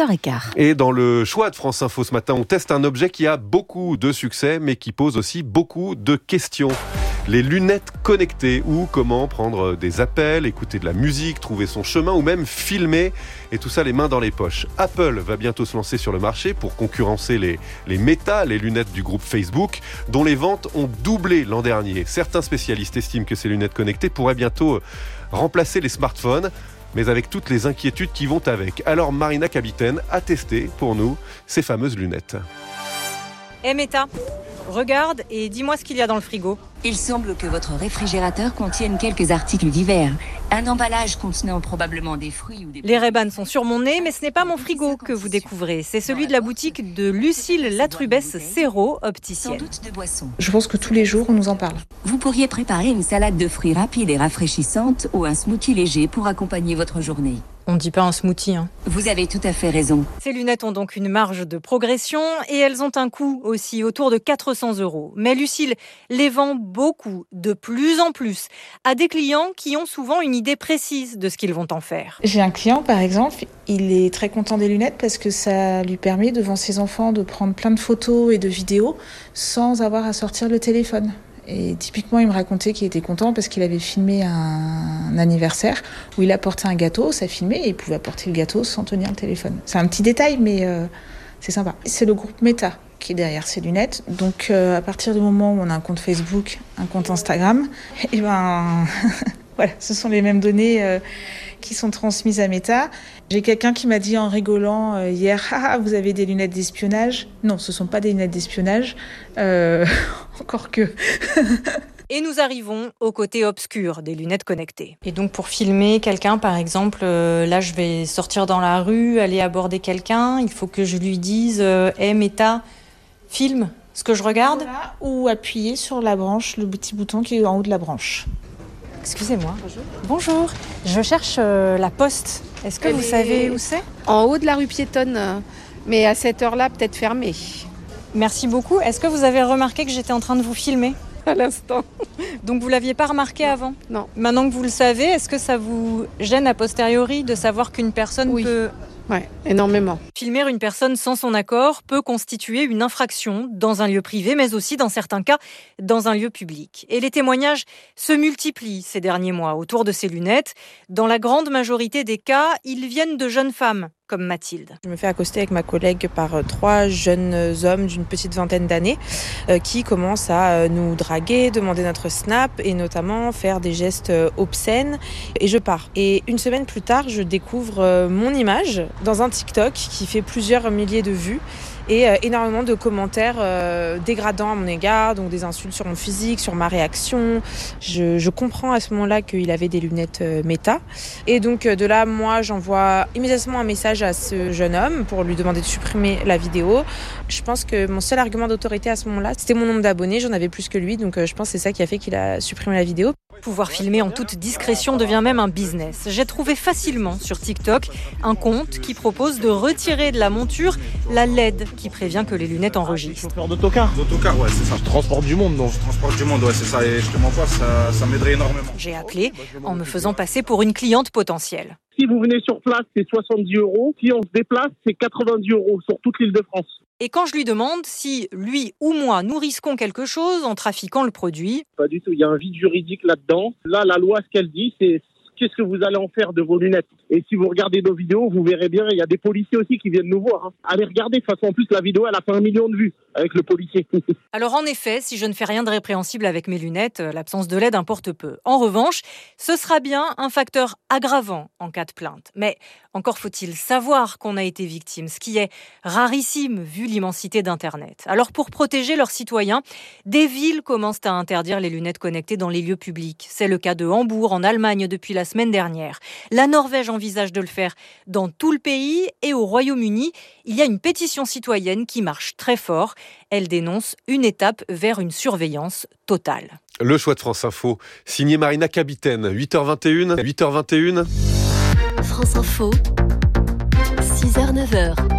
7h15. Et dans le choix de France Info ce matin, on teste un objet qui a beaucoup de succès, mais qui pose aussi beaucoup de questions. Les lunettes connectées, ou comment prendre des appels, écouter de la musique, trouver son chemin, ou même filmer, et tout ça les mains dans les poches. Apple va bientôt se lancer sur le marché pour concurrencer les Meta, les lunettes du groupe Facebook, dont les ventes ont doublé l'an dernier. Certains spécialistes estiment que ces lunettes connectées pourraient bientôt remplacer les smartphones, mais avec toutes les inquiétudes qui vont avec. Alors Marina Kabiten a testé pour nous ces fameuses lunettes. Meta, regarde et dis-moi ce qu'il y a dans le frigo. Il semble que votre réfrigérateur contienne quelques articles divers. Un emballage contenant probablement des fruits ou des... Les Ray-Ban sont sur mon nez, mais ce n'est pas mon frigo que vous découvrez. C'est celui de la boutique de Lucille Latrubès Serrault, opticienne. Sans doute de boissons. Je pense que tous les jours, on nous en parle. Vous pourriez préparer une salade de fruits rapide et rafraîchissante ou un smoothie léger pour accompagner votre journée. On ne dit pas un smoothie, hein. Vous avez tout à fait raison. Ces lunettes ont donc une marge de progression et elles ont un coût aussi autour de 400 €. Mais Lucille les vend beaucoup, de plus en plus, à des clients qui ont souvent une idée précise de ce qu'ils vont en faire. J'ai un client, par exemple, il est très content des lunettes parce que ça lui permet devant ses enfants de prendre plein de photos et de vidéos sans avoir à sortir le téléphone. Et typiquement, il me racontait qu'il était content parce qu'il avait filmé un anniversaire où il apportait un gâteau, ça filmait et il pouvait apporter le gâteau sans tenir le téléphone. C'est un petit détail, mais c'est sympa. C'est le groupe Meta qui est derrière ces lunettes. Donc, à partir du moment où on a un compte Facebook, un compte Instagram, et ben, voilà, ce sont les mêmes données qui sont transmises à Meta. J'ai quelqu'un qui m'a dit en rigolant hier, vous avez des lunettes d'espionnage ? Non, ce ne sont pas des lunettes d'espionnage, encore que... Et nous arrivons au côté obscur des lunettes connectées. Et donc pour filmer quelqu'un, par exemple, là je vais sortir dans la rue, aller aborder quelqu'un, il faut que je lui dise « Hey Meta, filme ce que je regarde ?» Voilà, ou appuyer sur la branche, le petit bouton qui est en haut de la branche. Excusez-moi. Bonjour. Je cherche la poste. Est-ce que vous savez où c'est ? En haut de la rue piétonne, mais à cette heure-là, peut-être fermée. Merci beaucoup. Est-ce que vous avez remarqué que j'étais en train de vous filmer ? À l'instant. Donc vous ne l'aviez pas remarqué avant ? Non. Maintenant que vous le savez, est-ce que ça vous gêne a posteriori de savoir qu'une personne peut... Oui, énormément. Filmer une personne sans son accord peut constituer une infraction dans un lieu privé, mais aussi, dans certains cas, dans un lieu public. Et les témoignages se multiplient ces derniers mois autour de ces lunettes. Dans la grande majorité des cas, ils viennent de jeunes femmes, comme Mathilde. Je me fais accoster avec ma collègue par 3 jeunes hommes d'une petite vingtaine d'années qui commencent à nous draguer, demander notre snap et notamment faire des gestes obscènes. Et je pars. Et une semaine plus tard, je découvre mon image dans un TikTok qui fait plusieurs milliers de vues et énormément de commentaires dégradants à mon égard, donc des insultes sur mon physique, sur ma réaction. Je comprends à ce moment-là qu'il avait des lunettes Meta. Et donc de là, moi, j'envoie immédiatement un message à ce jeune homme pour lui demander de supprimer la vidéo. Je pense que mon seul argument d'autorité à ce moment-là, c'était mon nombre d'abonnés. J'en avais plus que lui, donc je pense que c'est ça qui a fait qu'il a supprimé la vidéo. Pouvoir filmer en toute discrétion devient même un business. J'ai trouvé facilement sur TikTok un compte qui propose de retirer de la monture la LED qui prévient que les lunettes enregistrent. Chauffeur d'autocar, ouais, c'est ça. Je transporte du monde, donc. Je transporte du monde, ouais, c'est ça. Et je te mens pas, ça m'aiderait énormément. J'ai appelé en me faisant passer pour une cliente potentielle. Si vous venez sur place, c'est 70 €. Si on se déplace, c'est 90 € sur toute l'île de France. Et quand je lui demande si lui ou moi nous risquons quelque chose en trafiquant le produit... Pas du tout, il y a un vide juridique là-dedans. Là, la loi, ce qu'elle dit, c'est qu'est-ce que vous allez en faire de vos lunettes. Et si vous regardez nos vidéos, vous verrez bien, il y a des policiers aussi qui viennent nous voir. Allez regarder, de toute façon, en plus, la vidéo, elle a fait 1 million de vues avec le policier. Alors en effet, si je ne fais rien de répréhensible avec mes lunettes, l'absence de LED importe peu. En revanche, ce sera bien un facteur aggravant en cas de plainte. Mais encore faut-il savoir qu'on a été victime, ce qui est rarissime vu l'immensité d'Internet. Alors pour protéger leurs citoyens, des villes commencent à interdire les lunettes connectées dans les lieux publics. C'est le cas de Hambourg, en Allemagne, depuis la semaine dernière. La Norvège envisage de le faire dans tout le pays et au Royaume-Uni, il y a une pétition citoyenne qui marche très fort. Elle dénonce une étape vers une surveillance totale. Le choix de France Info, signé Marina Kabiten, 8h21. France Info, 6h-9h.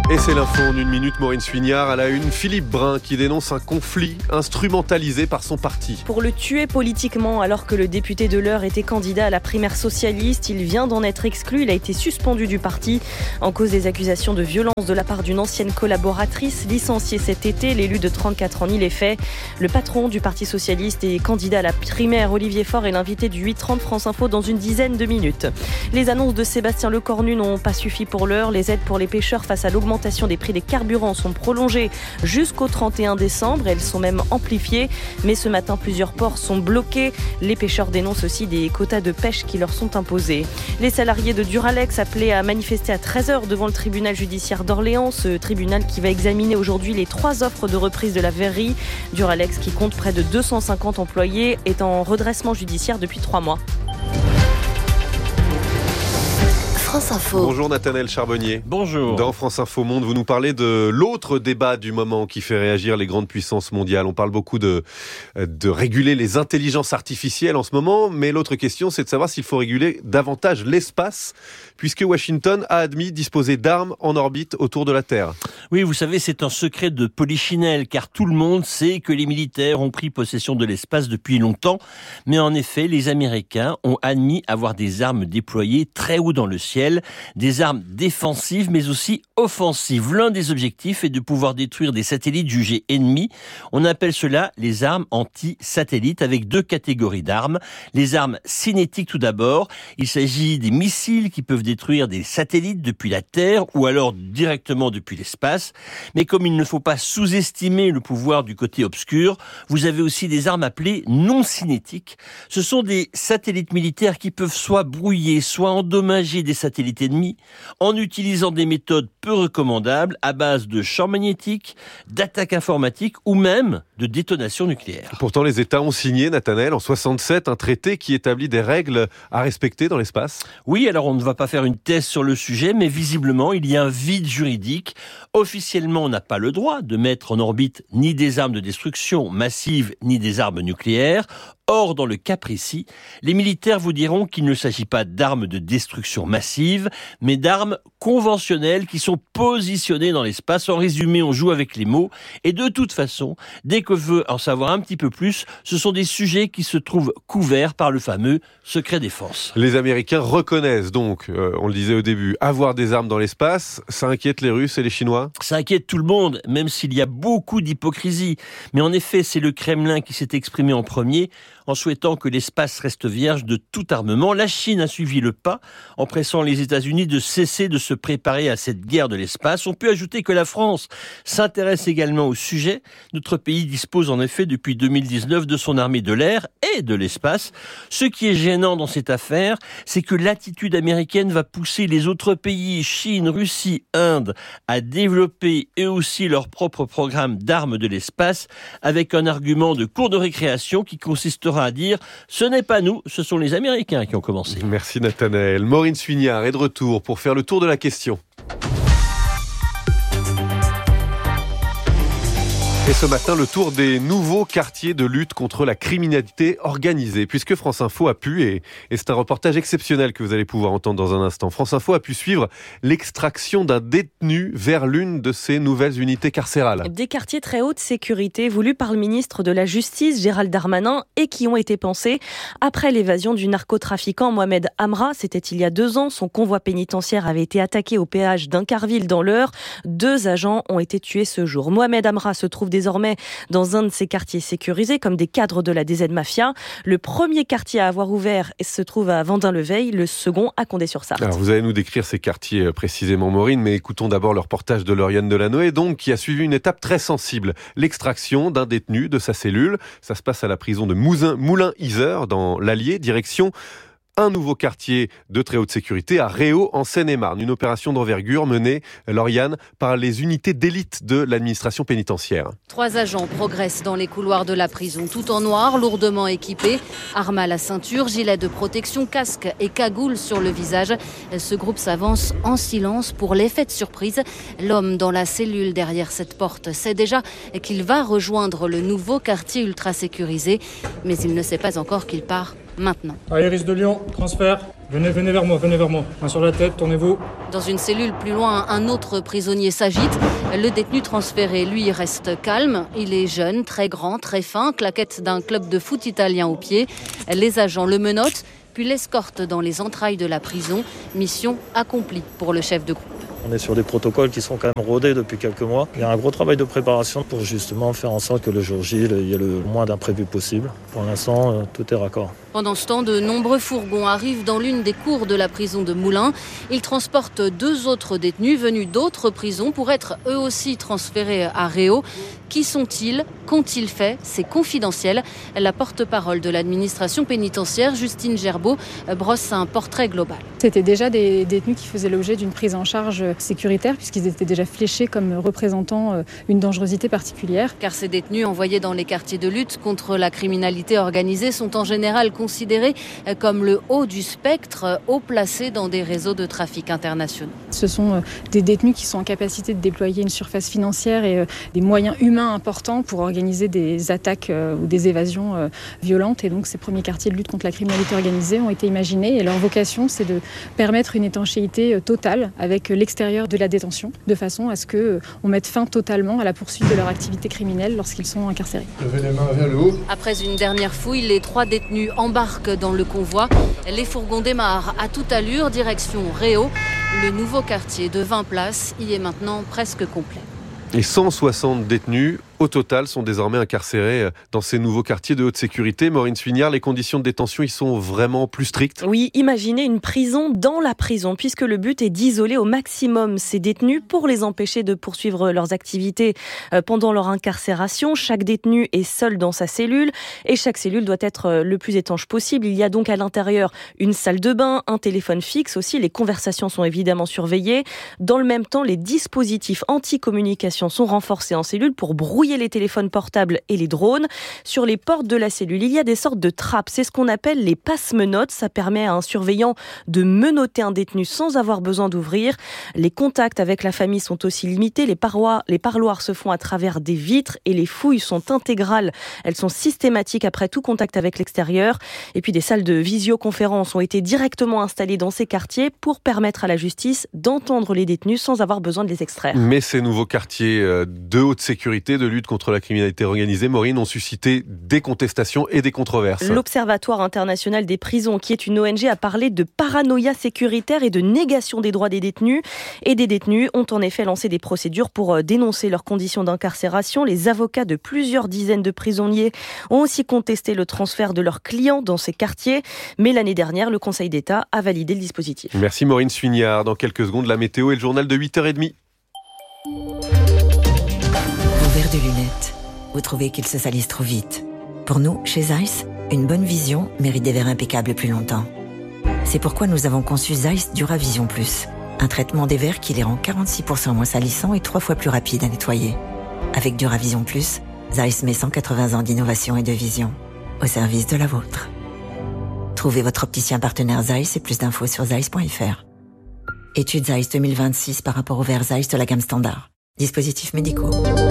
Et c'est l'info en 1 minute, Maureen Suignard. À la une, Philippe Brun qui dénonce un conflit instrumentalisé par son parti. Pour le tuer politiquement, alors que le député de l'Eure était candidat à la primaire socialiste, il vient d'en être exclu. Il a été suspendu du parti en cause des accusations de violence de la part d'une ancienne collaboratrice licenciée cet été. L'élu de 34 ans nie les faits. Le patron du parti socialiste et candidat à la primaire, Olivier Faure, est l'invité du 8h30 France Info dans une dizaine de minutes. Les annonces de Sébastien Lecornu n'ont pas suffi pour l'heure. Les aides pour les pêcheurs face à l'augmentation des prix des carburants sont prolongées jusqu'au 31 décembre. Elles sont même amplifiées. Mais ce matin, plusieurs ports sont bloqués. Les pêcheurs dénoncent aussi des quotas de pêche qui leur sont imposés. Les salariés de Duralex appelés à manifester à 13h devant le tribunal judiciaire d'Orléans. Ce tribunal qui va examiner aujourd'hui les 3 offres de reprise de la verrerie. Duralex, qui compte près de 250 employés, est en redressement judiciaire depuis 3 mois. France Info. Bonjour Nathanaël Charbonnier. Bonjour. Dans France Info Monde, vous nous parlez de l'autre débat du moment qui fait réagir les grandes puissances mondiales. On parle beaucoup de réguler les intelligences artificielles en ce moment, mais l'autre question, c'est de savoir s'il faut réguler davantage l'espace, puisque Washington a admis disposer d'armes en orbite autour de la Terre. Oui, vous savez, c'est un secret de polichinelle, car tout le monde sait que les militaires ont pris possession de l'espace depuis longtemps. Mais en effet, les Américains ont admis avoir des armes déployées très haut dans le ciel, des armes défensives mais aussi offensives. L'un des objectifs est de pouvoir détruire des satellites jugés ennemis. On appelle cela les armes anti-satellites, avec 2 catégories d'armes. Les armes cinétiques tout d'abord. Il s'agit des missiles qui peuvent détruire des satellites depuis la Terre ou alors directement depuis l'espace. Mais comme il ne faut pas sous-estimer le pouvoir du côté obscur, vous avez aussi des armes appelées non cinétiques. Ce sont des satellites militaires qui peuvent soit brouiller, soit endommager des satellites ennemis en utilisant des méthodes peu recommandables à base de champs magnétiques, d'attaques informatiques ou même de détonation nucléaire. Pourtant, les États ont signé, Nathanaël, en 67, un traité qui établit des règles à respecter dans l'espace. Oui, alors on ne va pas faire une thèse sur le sujet, mais visiblement, il y a un vide juridique. Officiellement, on n'a pas le droit de mettre en orbite ni des armes de destruction massive, ni des armes nucléaires. Or, dans le cas précis, les militaires vous diront qu'il ne s'agit pas d'armes de destruction massive, mais d'armes conventionnelles qui sont positionnées dans l'espace. En résumé, on joue avec les mots. Et de toute façon, dès qu'on veut en savoir un petit peu plus, ce sont des sujets qui se trouvent couverts par le fameux secret défense. Les Américains reconnaissent donc, on le disait au début, avoir des armes dans l'espace. Ça inquiète les Russes et les Chinois ? Ça inquiète tout le monde, même s'il y a beaucoup d'hypocrisie. Mais en effet, c'est le Kremlin qui s'est exprimé en premier, en souhaitant que l'espace reste vierge de tout armement. La Chine a suivi le pas en pressant les États-Unis de cesser de se préparer à cette guerre de l'espace. On peut ajouter que la France s'intéresse également au sujet. Notre pays dispose en effet depuis 2019 de son armée de l'air et de l'espace. Ce qui est gênant dans cette affaire, c'est que l'attitude américaine va pousser les autres pays, Chine, Russie, Inde, à développer eux aussi leur propre programme d'armes de l'espace avec un argument de cours de récréation qui consistera à dire « ce n'est pas nous, ce sont les Américains qui ont commencé ». Merci Nathanaël. Maureen Suignard est de retour pour faire le tour de la question. Et ce matin, le tour des nouveaux quartiers de lutte contre la criminalité organisée. Puisque France Info a pu, et c'est un reportage exceptionnel que vous allez pouvoir entendre dans un instant, France Info a pu suivre l'extraction d'un détenu vers l'une de ces nouvelles unités carcérales. Des quartiers très haute sécurité voulus par le ministre de la Justice, Gérald Darmanin, et qui ont été pensés après l'évasion du narcotrafiquant Mohamed Amra. C'était il y a 2 ans. Son convoi pénitentiaire avait été attaqué au péage d'Incarville dans l'Eure. 2 agents ont été tués ce jour. Mohamed Amra se trouve désormais dans un de ces quartiers sécurisés, comme des cadres de la DZ Mafia. Le premier quartier à avoir ouvert se trouve à Vendin-le-Veil, le second à Condé-sur-Sarthe. Alors vous allez nous décrire ces quartiers précisément, Maureen, mais écoutons d'abord le reportage de Lauriane Delanoë, donc, qui a suivi une étape très sensible, l'extraction d'un détenu de sa cellule. Ça se passe à la prison de Moulins-Isère, dans l'Allier, direction un nouveau quartier de très haute sécurité à Réau, en Seine-et-Marne. Une opération d'envergure menée, Lauriane, par les unités d'élite de l'administration pénitentiaire. 3 agents progressent dans les couloirs de la prison, tout en noir, lourdement équipés. Armes à la ceinture, gilet de protection, casque et cagoule sur le visage. Ce groupe s'avance en silence pour l'effet de surprise. L'homme dans la cellule derrière cette porte sait déjà qu'il va rejoindre le nouveau quartier ultra sécurisé. Mais il ne sait pas encore qu'il part maintenant. Iris de Lyon, transfert. Venez vers moi. Main sur la tête, tournez-vous. Dans une cellule plus loin, un autre prisonnier s'agite. Le détenu transféré, lui, reste calme. Il est jeune, très grand, très fin, claquette d'un club de foot italien au pied. Les agents le menottent, puis l'escortent dans les entrailles de la prison. Mission accomplie pour le chef de groupe. On est sur des protocoles qui sont quand même rodés depuis quelques mois. Il y a un gros travail de préparation pour justement faire en sorte que le jour J, il y ait le moins d'imprévus possible. Pour l'instant, tout est raccord. Pendant ce temps, de nombreux fourgons arrivent dans l'une des cours de la prison de Moulins. Ils transportent 2 autres détenus venus d'autres prisons pour être eux aussi transférés à Réau. Qui sont-ils ? Qu'ont-ils fait ? C'est confidentiel. La porte-parole de l'administration pénitentiaire, Justine Gerbeau, brosse un portrait global. C'était déjà des détenus qui faisaient l'objet d'une prise en charge sécuritaire puisqu'ils étaient déjà fléchés comme représentant une dangerosité particulière. Car ces détenus envoyés dans les quartiers de lutte contre la criminalité organisée sont en général considérés comme le haut du spectre, haut placé dans des réseaux de trafic internationaux. Ce sont des détenus qui sont en capacité de déployer une surface financière et des moyens humains importants pour organiser des attaques ou des évasions violentes. Et donc ces premiers quartiers de lutte contre la criminalité organisée ont été imaginés et leur vocation c'est de permettre une étanchéité totale avec l'extérieur de la détention, de façon à ce qu'on mette fin totalement à la poursuite de leur activité criminelle lorsqu'ils sont incarcérés. Levez les mains vers le haut. Après une dernière fouille, les 3 détenus embarquent dans le convoi. Les fourgons démarrent à toute allure, direction Réau. Le nouveau quartier de 20 places y est maintenant presque complet. Et 160 détenus au total sont désormais incarcérés dans ces nouveaux quartiers de haute sécurité. Maureen Suignard, les conditions de détention, ils sont vraiment plus strictes ? Oui, imaginez une prison dans la prison, puisque le but est d'isoler au maximum ces détenus pour les empêcher de poursuivre leurs activités pendant leur incarcération. Chaque détenu est seul dans sa cellule et chaque cellule doit être le plus étanche possible. Il y a donc à l'intérieur une salle de bain, un téléphone fixe aussi. Les conversations sont évidemment surveillées. Dans le même temps, les dispositifs anti-communication sont renforcés en cellule pour brouiller les téléphones portables et les drones. Sur les portes de la cellule, il y a des sortes de trappes. C'est ce qu'on appelle les passe-menottes. Ça permet à un surveillant de menotter un détenu sans avoir besoin d'ouvrir. Les contacts avec la famille sont aussi limités. Les parloirs se font à travers des vitres et les fouilles sont intégrales. Elles sont systématiques après tout contact avec l'extérieur. Et puis des salles de visioconférence ont été directement installées dans ces quartiers pour permettre à la justice d'entendre les détenus sans avoir besoin de les extraire. Mais ces nouveaux quartiers de haute sécurité, de lutte contre la criminalité organisée, Maureen, ont suscité des contestations et des controverses. L'Observatoire international des prisons, qui est une ONG, a parlé de paranoïa sécuritaire et de négation des droits des détenus. Et des détenus ont en effet lancé des procédures pour dénoncer leurs conditions d'incarcération. Les avocats de plusieurs dizaines de prisonniers ont aussi contesté le transfert de leurs clients dans ces quartiers. Mais l'année dernière, le Conseil d'État a validé le dispositif. Merci Maureen Suignard. Dans quelques secondes, la météo et le journal de 8h30. Verre de lunettes, vous trouvez qu'ils se salissent trop vite. Pour nous, chez Zeiss, une bonne vision mérite des verres impeccables plus longtemps. C'est pourquoi nous avons conçu Zeiss Duravision Plus, un traitement des verres qui les rend 46% moins salissants et 3 fois plus rapides à nettoyer. Avec Duravision Plus, Zeiss met 180 ans d'innovation et de vision au service de la vôtre. Trouvez votre opticien partenaire Zeiss et plus d'infos sur zeiss.fr. Étude Zeiss 2026 par rapport aux verres Zeiss de la gamme standard. Dispositifs médicaux.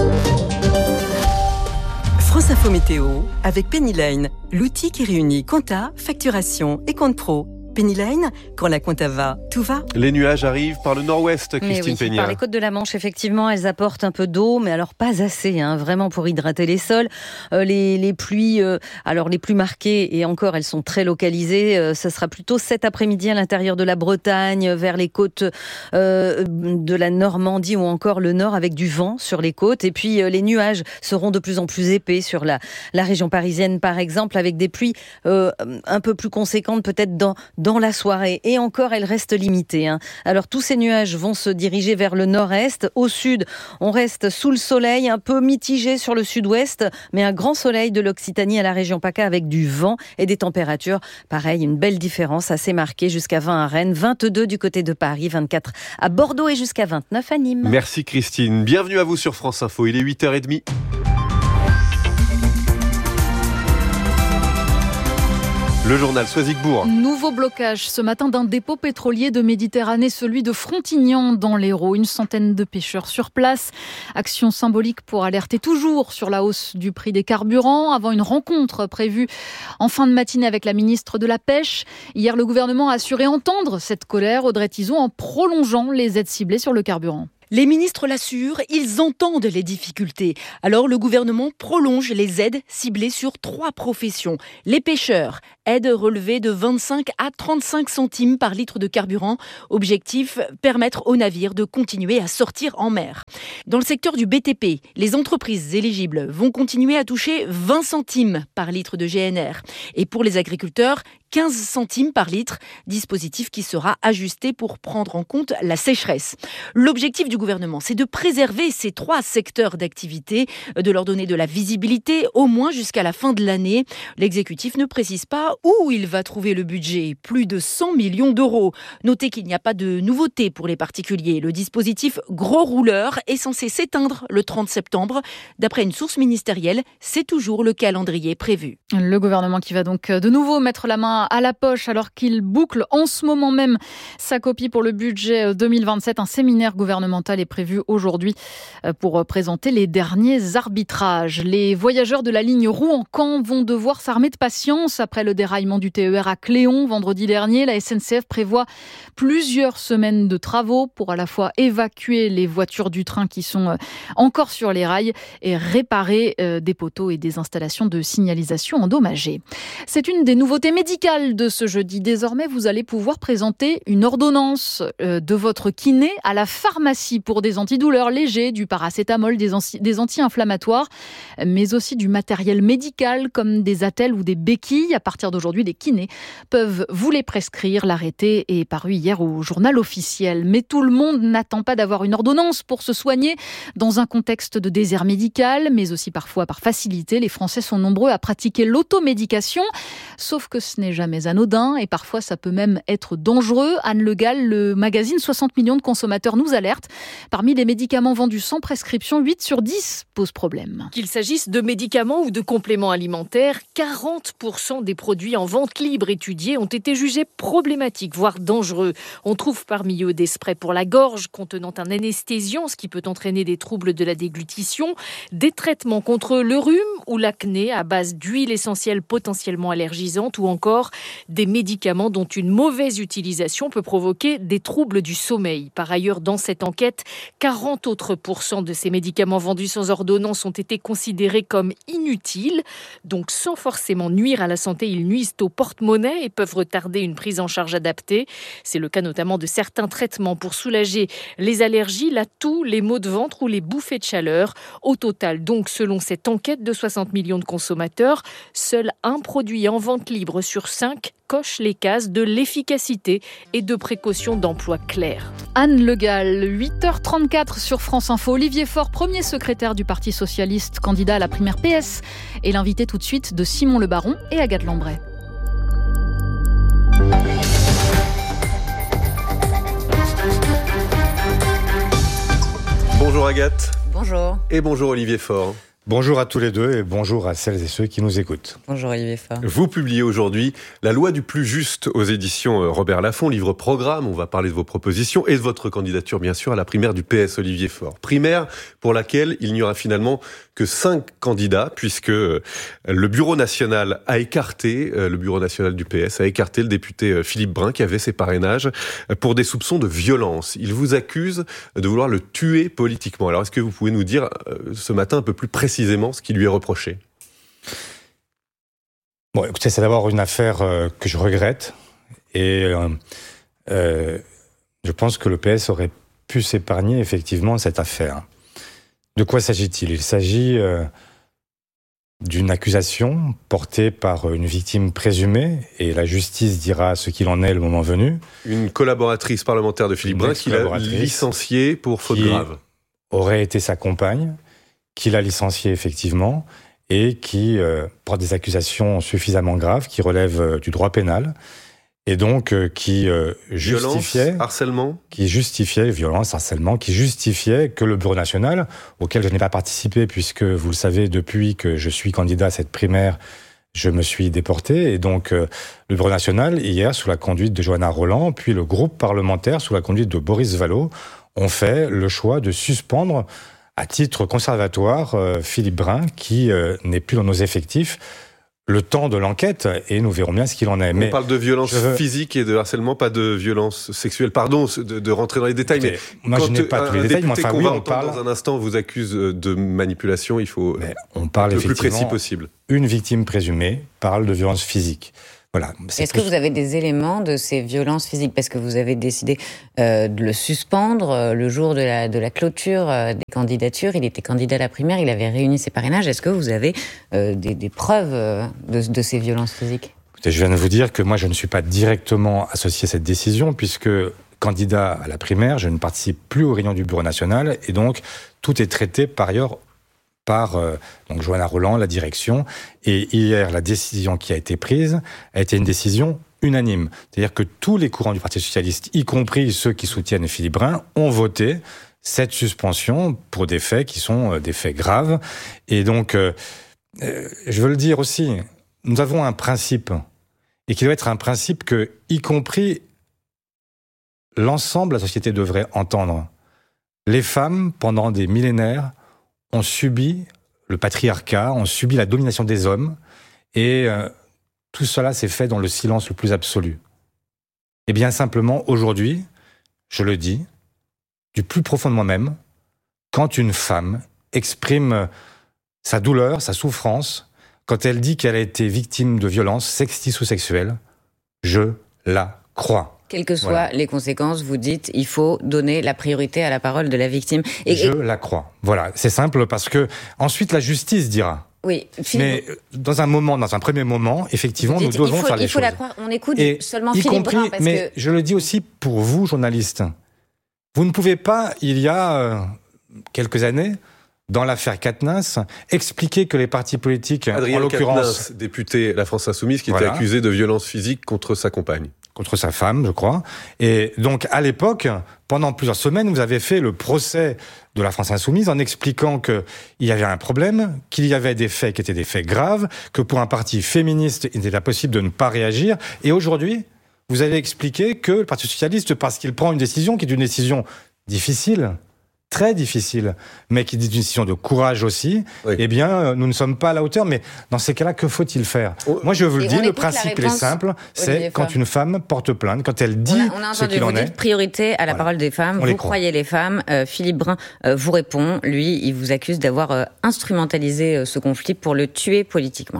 France Info Météo avec Pennyline, l'outil qui réunit compta, facturation et compte pro. Pennyline, quand la compta va, tout va. Les nuages arrivent par le nord-ouest, Christine Péniard. Par les côtes de la Manche, effectivement, elles apportent un peu d'eau, mais alors pas assez, vraiment pour hydrater les sols. Les pluies, alors les plus marquées, et encore, elles sont très localisées. Ce sera plutôt cet après-midi à l'intérieur de la Bretagne, vers les côtes de la Normandie ou encore le nord, avec du vent sur les côtes. Et puis les nuages seront de plus en plus épais sur la région parisienne, par exemple, avec des pluies un peu plus conséquentes, peut-être dans la soirée. Et encore, elle reste limitée. Alors, tous ces nuages vont se diriger vers le nord-est. Au sud, on reste sous le soleil, un peu mitigé sur le sud-ouest, mais un grand soleil de l'Occitanie à la région PACA avec du vent et des températures. Pareil, une belle différence assez marquée, jusqu'à 20 à Rennes, 22 du côté de Paris, 24 à Bordeaux et jusqu'à 29 à Nîmes. Merci Christine. Bienvenue à vous sur France Info. Il est 8h30. Le journal Soisigbourg. Nouveau blocage ce matin d'un dépôt pétrolier de Méditerranée, celui de Frontignan dans l'Hérault. Une centaine de pêcheurs sur place. Action symbolique pour alerter toujours sur la hausse du prix des carburants avant une rencontre prévue en fin de matinée avec la ministre de la Pêche. Hier, le gouvernement a assuré entendre cette colère, Audrey Tizon, en prolongeant les aides ciblées sur le carburant. Les ministres l'assurent, ils entendent les difficultés. Alors le gouvernement prolonge les aides ciblées sur 3 professions. Les pêcheurs, aide relevée de 25 à 35 centimes par litre de carburant. Objectif, permettre aux navires de continuer à sortir en mer. Dans le secteur du BTP, les entreprises éligibles vont continuer à toucher 20 centimes par litre de GNR. Et pour les agriculteurs, 15 centimes par litre, dispositif qui sera ajusté pour prendre en compte la sécheresse. L'objectif du gouvernement, c'est de préserver ces 3 secteurs d'activité, de leur donner de la visibilité, au moins jusqu'à la fin de l'année. L'exécutif ne précise pas où il va trouver le budget, plus de 100 millions d'euros. Notez qu'il n'y a pas de nouveauté pour les particuliers. Le dispositif gros rouleur est censé s'éteindre le 30 septembre. D'après une source ministérielle, c'est toujours le calendrier prévu. Le gouvernement qui va donc de nouveau mettre la main à la poche alors qu'il boucle en ce moment même sa copie pour le budget 2027. Un séminaire gouvernemental est prévu aujourd'hui pour présenter les derniers arbitrages. Les voyageurs de la ligne Rouen-Caen vont devoir s'armer de patience après le déraillement du TER à Cléon vendredi dernier. La SNCF prévoit plusieurs semaines de travaux pour à la fois évacuer les voitures du train qui sont encore sur les rails et réparer des poteaux et des installations de signalisation endommagées. C'est une des nouveautés médicales de ce jeudi. Désormais, vous allez pouvoir présenter une ordonnance de votre kiné à la pharmacie pour des antidouleurs légers, du paracétamol, des anti-inflammatoires, mais aussi du matériel médical comme des attelles ou des béquilles. À partir d'aujourd'hui, les kinés peuvent vous les prescrire. L'arrêté est paru hier au journal officiel. Mais tout le monde n'attend pas d'avoir une ordonnance pour se soigner dans un contexte de désert médical, mais aussi parfois par facilité. Les Français sont nombreux à pratiquer l'automédication, sauf que ce n'est jamais anodin et parfois ça peut même être dangereux. Anne Le Gall, le magazine 60 millions de consommateurs nous alerte. Parmi les médicaments vendus sans prescription, 8 sur 10 posent problème. Qu'il s'agisse de médicaments ou de compléments alimentaires, 40% des produits en vente libre étudiés ont été jugés problématiques, voire dangereux. On trouve parmi eux des sprays pour la gorge contenant un anesthésiant, ce qui peut entraîner des troubles de la déglutition, des traitements contre le rhume ou l'acné à base d'huile essentielle potentiellement allergisante ou encore des médicaments dont une mauvaise utilisation peut provoquer des troubles du sommeil. Par ailleurs, dans cette enquête, 40 autres % de ces médicaments vendus sans ordonnance ont été considérés comme inutiles, donc sans forcément nuire à la santé, ils nuisent au porte-monnaie et peuvent retarder une prise en charge adaptée. C'est le cas notamment de certains traitements pour soulager les allergies, la toux, les maux de ventre ou les bouffées de chaleur. Au total, donc, selon cette enquête de 60 millions de consommateurs, seul un produit en vente libre sur 5 coche les cases de l'efficacité et de précaution d'emploi clair. Anne Le Gall, 8h34 sur France Info. Olivier Faure, premier secrétaire du Parti Socialiste, candidat à la primaire PS, est l'invité tout de suite de Simon Le Baron et Agathe Lambray. Bonjour Agathe. Bonjour. Et bonjour Olivier Faure. Bonjour à tous les deux et bonjour à celles et ceux qui nous écoutent. Bonjour Olivier Faure. Vous publiez aujourd'hui La loi du plus juste aux éditions Robert Laffont, livre programme. On va parler de vos propositions et de votre candidature bien sûr à la primaire du PS Olivier Faure. Primaire pour laquelle il n'y aura finalement que 5 candidats puisque le bureau national a écarté, le bureau national du PS a écarté le député Philippe Brun qui avait ses parrainages pour des soupçons de violence. Il vous accuse de vouloir le tuer politiquement. Alors est-ce que vous pouvez nous dire ce matin un peu plus précisément ce qui lui est reproché? Bon, écoutez, c'est d'abord une affaire que je regrette et je pense que le PS aurait pu s'épargner effectivement cette affaire. De quoi s'agit-il ? Il s'agit d'une accusation portée par une victime présumée et la justice dira ce qu'il en est le moment venu. Une collaboratrice parlementaire de Philippe Brun qui l'a licenciée pour faute grave. Aurait été sa compagne, qui l'a licencié effectivement et qui porte des accusations suffisamment graves qui relèvent du droit pénal et donc qui justifiait violence, harcèlement, qui justifiait que le Bureau national, auquel je n'ai pas participé puisque vous le savez depuis que je suis candidat à cette primaire, je me suis déporté. Et donc, le Bureau national, hier, sous la conduite de Johanna Rolland, puis le groupe parlementaire, sous la conduite de Boris Vallaud, ont fait le choix de suspendre, à titre conservatoire, Philippe Brun, qui n'est plus dans nos effectifs, le temps de l'enquête, et nous verrons bien ce qu'il en est. On parle de violence physique et de harcèlement, pas de violence sexuelle. Pardon de rentrer dans les détails, mais moi je n'ai pas tous les détails, mais enfin oui, on parle... dans un instant vous accuse de manipulation, il faut on parle le plus précis possible. Une victime présumée parle de violence physique. Voilà. Est-ce que vous avez des éléments de ces violences physiques? Parce que vous avez décidé de le suspendre le jour de la clôture des candidatures. Il était candidat à la primaire, il avait réuni ses parrainages. Est-ce que vous avez des preuves de ces violences physiques? Écoutez, je viens de vous dire que moi, je ne suis pas directement associé à cette décision, puisque candidat à la primaire, je ne participe plus aux réunions du Bureau national, et donc tout est traité par ailleurs par donc Johanna Rolland, la direction. Et hier, la décision qui a été prise a été une décision unanime. C'est-à-dire que tous les courants du Parti socialiste, y compris ceux qui soutiennent Philippe Brun, ont voté cette suspension pour des faits qui sont des faits graves. Et donc, je veux le dire aussi, nous avons un principe, et qui doit être un principe que, y compris l'ensemble de la société devrait entendre. Les femmes, pendant des millénaires, ont subi le patriarcat, ont subi la domination des hommes, et tout cela s'est fait dans le silence le plus absolu. Et bien simplement, aujourd'hui, je le dis, du plus profond de moi-même, quand une femme exprime sa douleur, sa souffrance, quand elle dit qu'elle a été victime de violences sexistes ou sexuelles, je la crois. Quelles que soient les conséquences, vous dites il faut donner la priorité à la parole de la victime. Je la crois. Voilà, c'est simple parce que ensuite la justice dira. Oui, mais dans un premier moment, effectivement, nous devons faire les choses. Il faut la croire. On écoute seulement Philippe Brun. Mais je le dis aussi pour vous, journalistes. Vous ne pouvez pas, il y a quelques années, dans l'affaire Quatennens, expliquer que les partis politiques, Adrien en l'occurrence, Quatennens, député La France Insoumise, qui était accusé de violence physique contre sa compagne. Contre sa femme, je crois. Et donc, à l'époque, pendant plusieurs semaines, vous avez fait le procès de La France Insoumise en expliquant qu'il y avait un problème, qu'il y avait des faits qui étaient des faits graves, que pour un parti féministe, il n'était pas possible de ne pas réagir. Et aujourd'hui, vous avez expliqué que le Parti socialiste, parce qu'il prend une décision qui est une décision difficile, très difficile, mais qui dit une décision de courage aussi, eh bien, nous ne sommes pas à la hauteur. Mais dans ces cas-là, que faut-il faire? Moi, je vous le dis, le principe est simple, c'est quand une femme porte plainte, quand elle dit ce qu'il en est. Vous dites priorité à la parole des femmes, vous croyez les femmes. Philippe Brun vous répond, lui, il vous accuse d'avoir instrumentalisé ce conflit pour le tuer politiquement.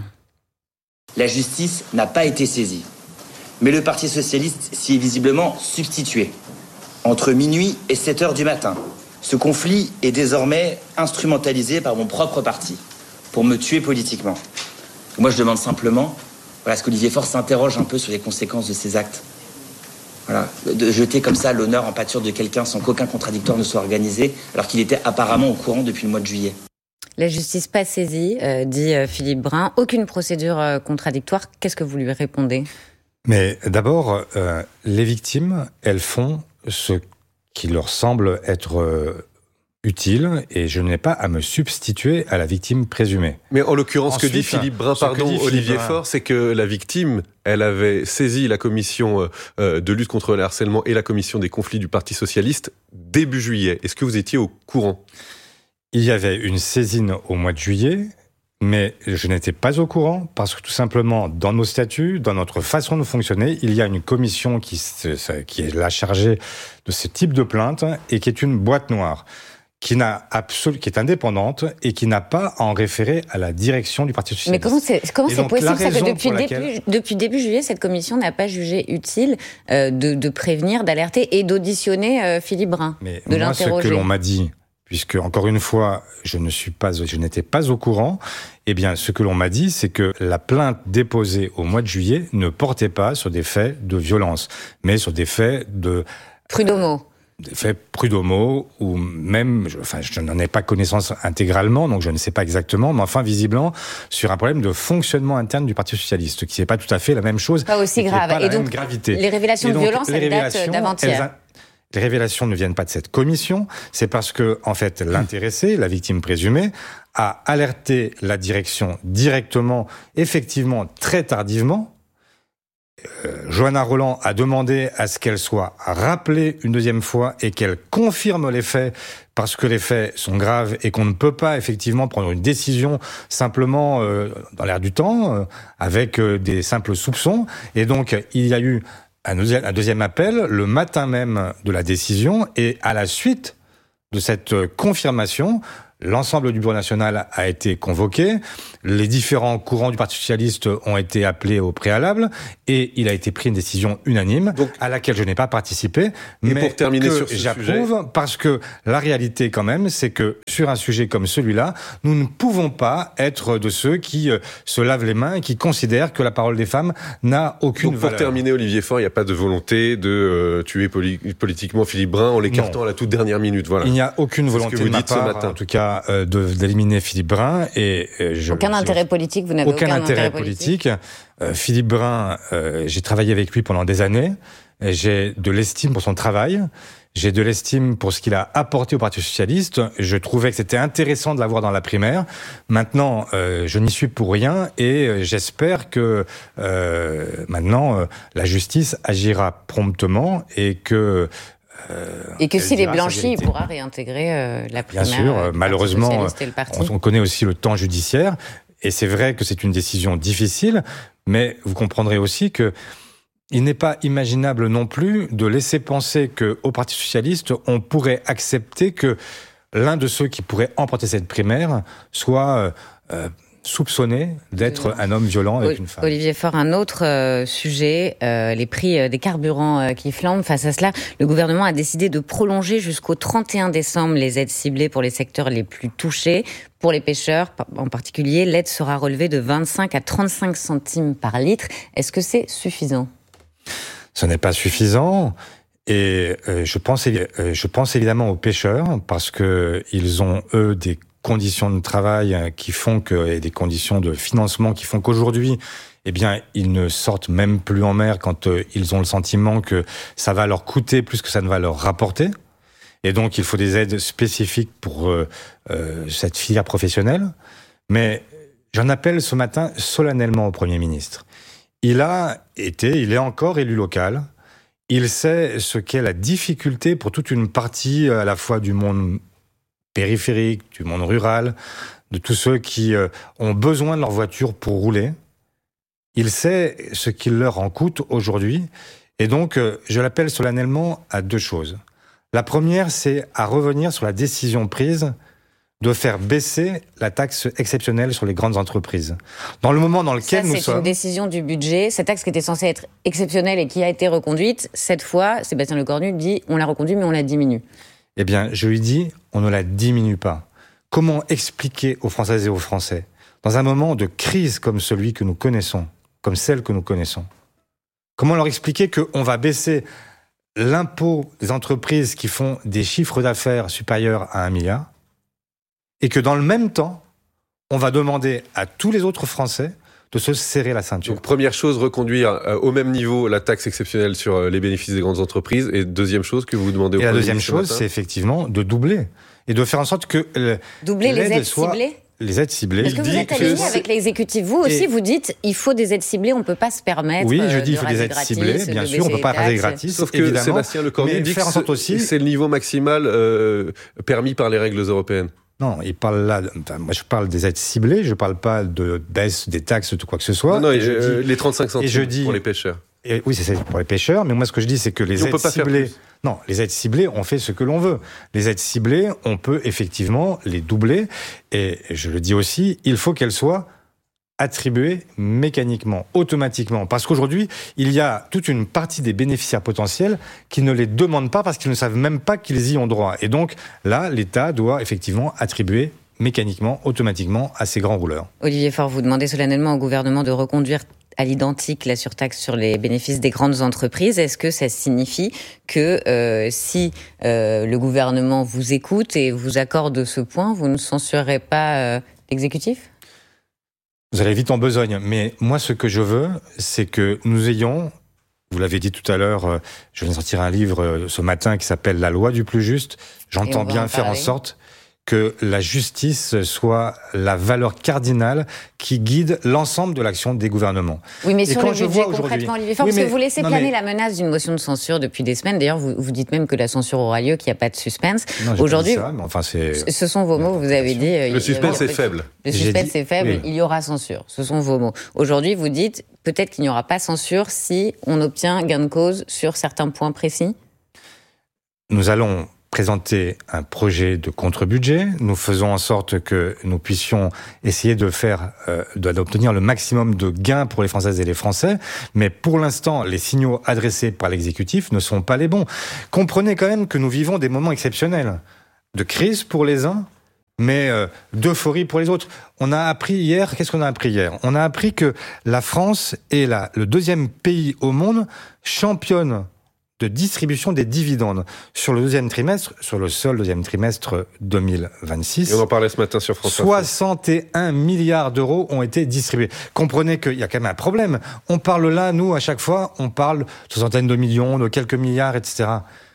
La justice n'a pas été saisie, mais le Parti socialiste s'y est visiblement substitué. Entre minuit et 7h du matin, ce conflit est désormais instrumentalisé par mon propre parti pour me tuer politiquement. Moi, je demande simplement à ce qu'Olivier Faure s'interroge un peu sur les conséquences de ses actes. Voilà, de jeter comme ça l'honneur en pâture de quelqu'un sans qu'aucun contradictoire ne soit organisé, alors qu'il était apparemment au courant depuis le mois de juillet. La justice pas saisie, dit Philippe Brun. Aucune procédure contradictoire. Qu'est-ce que vous lui répondez? Mais d'abord, les victimes, elles font ce qui leur semble être utile, et je n'ai pas à me substituer à la victime présumée. Mais en l'occurrence, ce que dit Philippe Brun, Olivier Faure, c'est que la victime, elle avait saisi la commission de lutte contre le harcèlement et la commission des conflits du Parti socialiste début juillet. Est-ce que vous étiez au courant? Il y avait une saisine au mois de juillet, mais je n'étais pas au courant parce que tout simplement, dans nos statuts, dans notre façon de fonctionner, il y a une commission qui est la chargée de ce type de plainte et qui est une boîte noire, qui est indépendante et qui n'a pas à en référer à la direction du Parti socialiste. Mais comment c'est possible ça, que depuis début juillet, cette commission n'a pas jugé utile de prévenir, d'alerter et d'auditionner Philippe Brun, de l'interroger? Moi, ce que l'on m'a dit, puisque, encore une fois, je n'étais pas au courant, eh bien, ce que l'on m'a dit, c'est que la plainte déposée au mois de juillet ne portait pas sur des faits de violence, mais sur des faits de... Prud'homo. Des faits prud'homo, ou même, je n'en ai pas connaissance intégralement, donc je ne sais pas exactement, mais enfin, visiblement, sur un problème de fonctionnement interne du Parti socialiste, qui n'est pas tout à fait la même chose. Pas aussi grave. Et donc, gravité. Les révélations de violence, elles datent d'avant-hier. les révélations ne viennent pas de cette commission, c'est parce que, en fait, l'intéressé, la victime présumée, a alerté la direction directement, effectivement, très tardivement. Johanna Rolland a demandé à ce qu'elle soit rappelée une deuxième fois et qu'elle confirme les faits, parce que les faits sont graves et qu'on ne peut pas effectivement prendre une décision simplement dans l'air du temps, avec des simples soupçons. Et donc, il y a eu un deuxième appel le matin même de la décision, et à la suite de cette confirmation, l'ensemble du Bureau national a été convoqué, les différents courants du Parti socialiste ont été appelés au préalable, et il a été pris une décision unanime, à laquelle je n'ai pas participé, mais pour terminer que sur ce j'approuve, sujet, parce que la réalité quand même, c'est que sur un sujet comme celui-là, nous ne pouvons pas être de ceux qui se lavent les mains et qui considèrent que la parole des femmes n'a aucune valeur. Pour terminer, Olivier Faure, il n'y a pas de volonté de tuer politiquement Philippe Brun en l'écartant à la toute dernière minute. Voilà. Il n'y a aucune volonté de ma part, en tout cas, d'éliminer Philippe Brun. Aucun intérêt politique, vous n'avez aucun intérêt politique. Philippe Brun, j'ai travaillé avec lui pendant des années. J'ai de l'estime pour son travail. J'ai de l'estime pour ce qu'il a apporté au Parti socialiste. Je trouvais que c'était intéressant de l'avoir dans la primaire. Maintenant, je n'y suis pour rien, et j'espère que maintenant la justice agira promptement et que s'il est blanchi, il pourra réintégrer la primaire. Bien sûr, malheureusement, on connaît aussi le temps judiciaire, et c'est vrai que c'est une décision difficile, mais vous comprendrez aussi que il n'est pas imaginable non plus de laisser penser qu'au Parti socialiste, on pourrait accepter que l'un de ceux qui pourrait emporter cette primaire soit soupçonné d'être un homme violent avec une femme. Olivier Faure, un autre sujet, les prix des carburants qui flambent. Face à cela, le gouvernement a décidé de prolonger jusqu'au 31 décembre les aides ciblées pour les secteurs les plus touchés. Pour les pêcheurs, en particulier, l'aide sera relevée de 25 à 35 centimes par litre. Est-ce que c'est suffisant ? Ce n'est pas suffisant. Et je pense évidemment aux pêcheurs, parce que ils ont, eux, des conditions de travail qui font que, et des conditions de financement qui font qu'aujourd'hui, eh bien, ils ne sortent même plus en mer quand ils ont le sentiment que ça va leur coûter plus que ça ne va leur rapporter. Et donc, il faut des aides spécifiques pour cette filière professionnelle. Mais j'en appelle ce matin solennellement au Premier ministre. Il est encore élu local. Il sait ce qu'est la difficulté pour toute une partie à la fois du monde périphérique, du monde rural, de tous ceux qui ont besoin de leur voiture pour rouler. Il sait ce qu'il leur en coûte aujourd'hui. Et donc, je l'appelle solennellement à deux choses. La première, c'est à revenir sur la décision prise de faire baisser la taxe exceptionnelle sur les grandes entreprises. Dans le moment dans lequel nous sommes... C'est une décision du budget. Cette taxe qui était censée être exceptionnelle et qui a été reconduite, cette fois, Sébastien Lecornu dit on l'a reconduite mais on la diminue. Eh bien, je lui dis, on ne la diminue pas. Comment expliquer aux Françaises et aux Français, dans un moment de crise comme celui que nous connaissons, comme celle que nous connaissons, comment leur expliquer qu'on va baisser l'impôt des entreprises qui font des chiffres d'affaires supérieurs à 1 milliard, et que dans le même temps, on va demander à tous les autres Français de se serrer la ceinture. Donc, première chose, reconduire au même niveau la taxe exceptionnelle sur les bénéfices des grandes entreprises. Et deuxième chose que vous demandez au Premier ministre. Et la deuxième chose, c'est effectivement de doubler. Et de faire en sorte que doubler les aides ciblées. Les aides ciblées. Parce que vous êtes aligné avec l'exécutif. Vous aussi, vous dites il faut des aides ciblées, on ne peut pas se permettre. Oui, je dis il faut des aides ciblées, bien sûr, on ne peut pas raser gratis. Sauf que Sébastien Lecornu dit que c'est le niveau maximal permis par les règles européennes. Non, il parle là. Moi, je parle des aides ciblées. Je parle pas de baisse des taxes ou de quoi que ce soit. Non, les 35 centimes pour les pêcheurs. Oui, c'est pour les pêcheurs. Mais moi, ce que je dis, c'est que les aides ciblées. Non, les aides ciblées, on fait ce que l'on veut. Les aides ciblées, on peut effectivement les doubler. Et je le dis aussi, il faut qu'elles soient attribuées mécaniquement, automatiquement. Parce qu'aujourd'hui, il y a toute une partie des bénéficiaires potentiels qui ne les demandent pas parce qu'ils ne savent même pas qu'ils y ont droit. Et donc, là, l'État doit effectivement attribuer mécaniquement, automatiquement à ces grands rouleurs. Olivier Faure, vous demandez solennellement au gouvernement de reconduire à l'identique la surtaxe sur les bénéfices des grandes entreprises. Est-ce que ça signifie que si le gouvernement vous écoute et vous accorde ce point, vous ne censurerez pas l'exécutif ? Vous allez vite en besogne, mais moi ce que je veux, c'est que nous ayons Vous l'avez dit tout à l'heure, je viens de sortir un livre ce matin qui s'appelle « La loi du plus juste ». J'entends bien faire en sorte que la justice soit la valeur cardinale qui guide l'ensemble de l'action des gouvernements. Oui, mais sur le budget, concrètement, Olivier Faure, parce que vous laissez planer la menace d'une motion de censure depuis des semaines. D'ailleurs, vous dites même que la censure aura lieu, qu'il n'y a pas de suspense. Non, aujourd'hui, pas dit ça, mais ce sont vos mots, vous avez dit... Le suspense est faible. Le suspense est faible, il y aura censure. Ce sont vos mots. Aujourd'hui, vous dites peut-être qu'il n'y aura pas censure si on obtient gain de cause sur certains points précis. Nous allons présenter un projet de contre-budget. Nous faisons en sorte que nous puissions essayer d'obtenir le maximum de gains pour les Françaises et les Français. Mais pour l'instant, les signaux adressés par l'exécutif ne sont pas les bons. Comprenez quand même que nous vivons des moments exceptionnels. De crise pour les uns, mais d'euphorie pour les autres. On a appris hier, qu'est-ce qu'on a appris hier ? On a appris que la France est le deuxième pays au monde championne de distribution des dividendes sur le seul deuxième trimestre 2026. Et on en parlait ce matin sur France Info. 61 milliards d'euros ont été distribués. Comprenez qu'il y a quand même un problème. On parle là, nous, à chaque fois, on parle de centaines de millions, de quelques milliards, etc.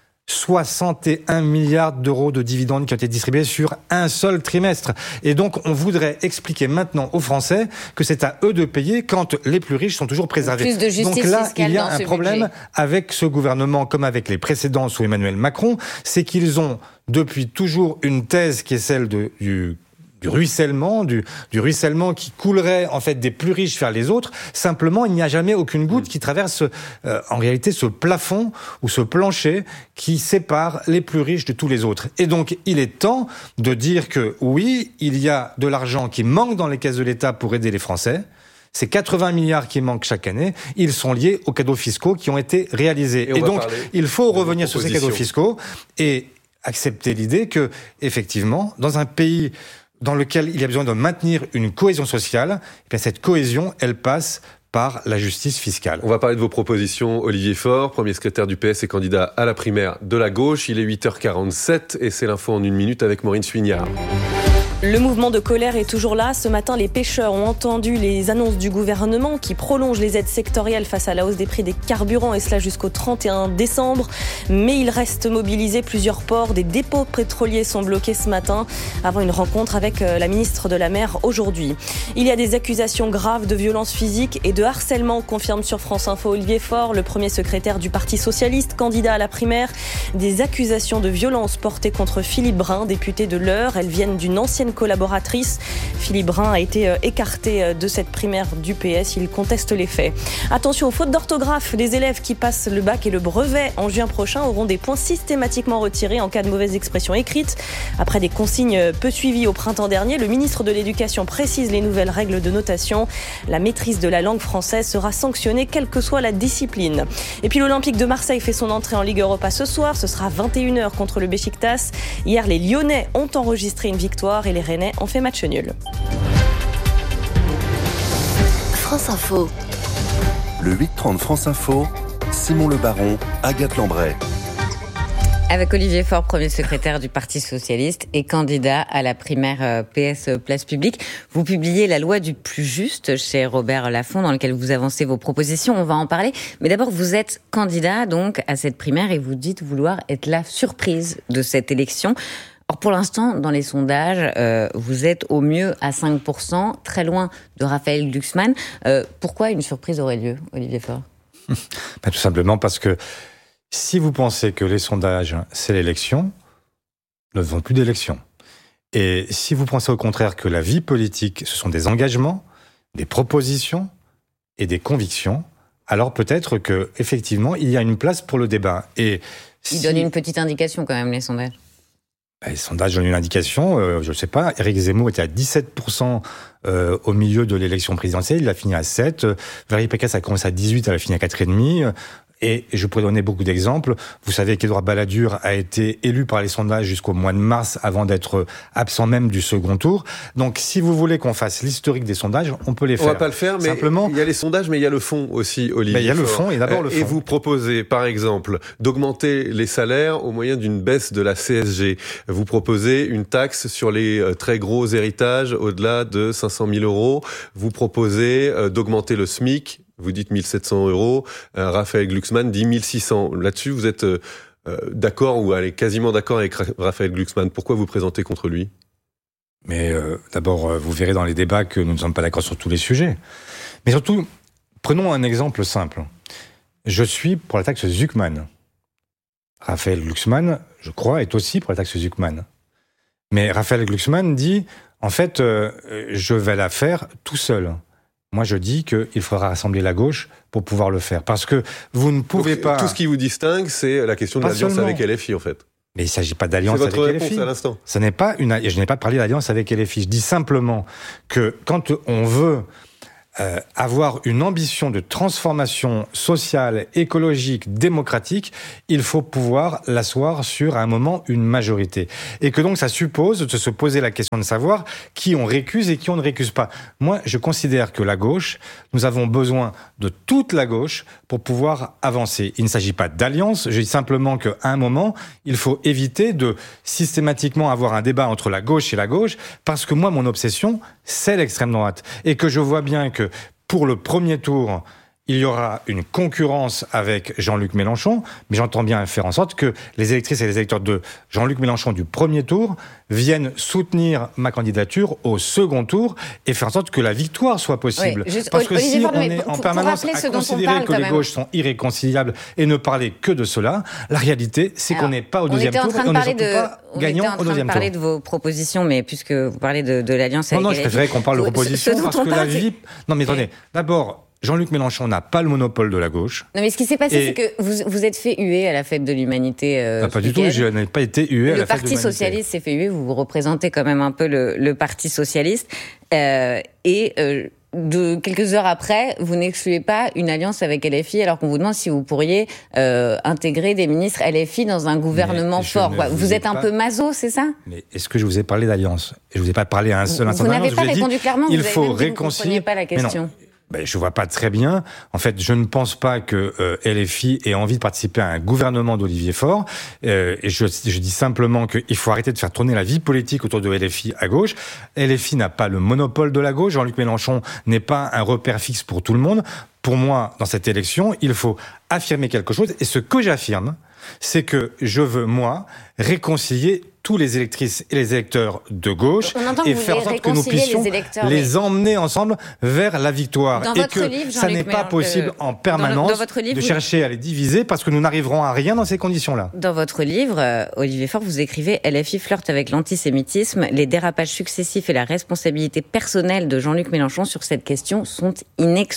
61 milliards d'euros de dividendes qui ont été distribués sur un seul trimestre. Et donc, on voudrait expliquer maintenant aux Français que c'est à eux de payer quand les plus riches sont toujours préservés. Plus de justice donc là, fiscale il y a dans un ce problème budget. avec ce gouvernement, comme avec les précédents sous Emmanuel Macron, c'est qu'ils ont depuis toujours une thèse qui est celle du ruissellement, du ruissellement qui coulerait en fait des plus riches vers les autres. Simplement, il n'y a jamais aucune goutte qui traverse en réalité ce plafond ou ce plancher qui sépare les plus riches de tous les autres. Et donc, il est temps de dire que oui, il y a de l'argent qui manque dans les caisses de l'État pour aider les Français. Ces 80 milliards qui manquent chaque année, ils sont liés aux cadeaux fiscaux qui ont été réalisés. Et donc, il faut revenir sur ces cadeaux fiscaux et accepter l'idée que, effectivement, dans un pays dans lequel il y a besoin de maintenir une cohésion sociale, et bien cette cohésion, elle passe par la justice fiscale. On va parler de vos propositions. Olivier Faure, premier secrétaire du PS et candidat à la primaire de la gauche. Il est 8h47 et c'est l'info en 1 minute avec Maureen Suignard. Le mouvement de colère est toujours là. Ce matin, les pêcheurs ont entendu les annonces du gouvernement qui prolonge les aides sectorielles face à la hausse des prix des carburants et cela jusqu'au 31 décembre. Mais il reste mobilisé. Plusieurs ports, des dépôts pétroliers sont bloqués ce matin avant une rencontre avec la ministre de la Mer aujourd'hui. Il y a des accusations graves de violence physique et de harcèlement, confirme sur France Info Olivier Faure, le premier secrétaire du Parti socialiste, candidat à la primaire. Des accusations de violence portées contre Philippe Brun, député de l'Eure. Elles viennent d'une ancienne collaboratrice. Philippe Brun a été écarté de cette primaire du PS. Il conteste les faits. Attention aux fautes d'orthographe. Les élèves qui passent le bac et le brevet en juin prochain auront des points systématiquement retirés en cas de mauvaise expression écrite. Après des consignes peu suivies au printemps dernier, le ministre de l'Éducation précise les nouvelles règles de notation. La maîtrise de la langue française sera sanctionnée quelle que soit la discipline. Et puis l'Olympique de Marseille fait son entrée en Ligue Europa ce soir. Ce sera 21h contre le Beşiktaş. Hier, les Lyonnais ont enregistré une victoire et les Rennais ont fait match nul. France Info. Le 8-30 France Info, Simon Le Baron, Agathe Lambray. Avec Olivier Faure, premier secrétaire du Parti socialiste et candidat à la primaire PS Place Publique. Vous publiez La loi du plus juste chez Robert Laffont, dans lequel vous avancez vos propositions. On va en parler. Mais d'abord, vous êtes candidat donc à cette primaire et vous dites vouloir être la surprise de cette élection. Or, pour l'instant, dans les sondages, vous êtes au mieux à 5%, très loin de Raphaël Glucksmann. Pourquoi une surprise aurait lieu, Olivier Faure ? Tout simplement parce que si vous pensez que les sondages, c'est l'élection, nous n'avons plus d'élection. Et si vous pensez au contraire que la vie politique, ce sont des engagements, des propositions et des convictions, alors peut-être que effectivement, il y a une place pour le débat. Et Ils donnent une petite indication quand même, les sondages. Les sondages donnent une indication, je ne sais pas, Éric Zemmour était à 17% au milieu de l'élection présidentielle, il a fini à 7%, Valérie Pécresse a commencé à 18%, elle a fini à 4,5%, et je pourrais donner beaucoup d'exemples. Vous savez qu'Édouard Balladur a été élu par les sondages jusqu'au mois de mars avant d'être absent même du second tour. Donc si vous voulez qu'on fasse l'historique des sondages, on peut les faire. On va pas le faire, mais simplement, il y a les sondages, mais il y a le fond aussi, Olivier. Mais il y a le fond, et d'abord le fond. Et vous proposez, par exemple, d'augmenter les salaires au moyen d'une baisse de la CSG. Vous proposez une taxe sur les très gros héritages au-delà de 500 000 euros. Vous proposez d'augmenter le SMIC Vous dites 1 700 €. Raphaël Glucksmann dit 1 600. Là-dessus, vous êtes d'accord ou quasiment d'accord avec Raphaël Glucksmann. Pourquoi vous présentez contre lui ? Mais d'abord, vous verrez dans les débats que nous ne sommes pas d'accord sur tous les sujets. Mais surtout, prenons un exemple simple. Je suis pour la taxe Zuckman. Raphaël Glucksmann, je crois, est aussi pour la taxe Zuckman. Mais Raphaël Glucksmann dit, en fait, je vais la faire tout seul. Moi, je dis qu'il faudra rassembler la gauche pour pouvoir le faire. Parce que vous ne pouvez pas... Tout ce qui vous distingue, c'est la question de l'alliance avec LFI, en fait. Mais il ne s'agit pas d'alliance avec LFI. C'est votre réponse à l'instant. Je n'ai pas parlé d'alliance avec LFI. Je dis simplement que quand on veut avoir une ambition de transformation sociale, écologique, démocratique, il faut pouvoir l'asseoir sur, à un moment, une majorité. Et que donc, ça suppose de se poser la question de savoir qui on récuse et qui on ne récuse pas. Moi, je considère que la gauche, nous avons besoin de toute la gauche pour pouvoir avancer. Il ne s'agit pas d'alliance, je dis simplement qu'à un moment, il faut éviter de systématiquement avoir un débat entre la gauche et la gauche, parce que moi, mon obsession, c'est l'extrême droite. Et que je vois bien que pour le premier tour, il y aura une concurrence avec Jean-Luc Mélenchon, mais j'entends bien faire en sorte que les électrices et les électeurs de Jean-Luc Mélenchon du premier tour viennent soutenir ma candidature au second tour et faire en sorte que la victoire soit possible. Oui, parce que Olivier si Faure, on est en permanence à considérer que les gauches sont irréconciliables et ne parler que de cela, la réalité, c'est qu'on n'est pas au deuxième tour et on n'est surtout pas gagnant au deuxième tour. On était en train de parler de vos propositions, mais puisque vous parlez de l'alliance avec... Non, je préférais qu'on parle de propositions parce que la vie... Non, mais attendez, d'abord... Jean-Luc Mélenchon n'a pas le monopole de la gauche. Non, mais ce qui s'est passé, c'est que vous êtes fait huer à la fête de l'humanité. Pas du tout, je n'ai pas été hué à la fête de l'humanité. Le Parti socialiste s'est fait huer, vous représentez quand même un peu le Parti socialiste. De quelques heures après, vous n'excluez pas une alliance avec LFI, alors qu'on vous demande si vous pourriez intégrer des ministres LFI dans un gouvernement fort. Vous êtes un peu maso, c'est ça ? Mais est-ce que je vous ai parlé d'alliance ? Je ne vous ai pas parlé à un seul instant d'alliance. Vous n'avez pas répondu clairement, il faut réconcilier. Vous ne compreniez pas la question. Je vois pas très bien. En fait, je ne pense pas que LFI ait envie de participer à un gouvernement d'Olivier Faure. Et je dis simplement qu'il faut arrêter de faire tourner la vie politique autour de LFI à gauche. LFI n'a pas le monopole de la gauche. Jean-Luc Mélenchon n'est pas un repère fixe pour tout le monde. Pour moi, dans cette élection, il faut affirmer quelque chose. Et ce que j'affirme, c'est que je veux, moi, réconcilier tous les électrices et les électeurs de gauche et faire en sorte que nous puissions les emmener ensemble vers la victoire. Et que ça n'est pas possible en permanence de chercher à les diviser parce que nous n'arriverons à rien dans ces conditions-là. Dans votre livre, Olivier Faure, vous écrivez « LFI flirte avec l'antisémitisme. Les dérapages successifs et la responsabilité personnelle de Jean-Luc Mélenchon sur cette question sont inexcusables ».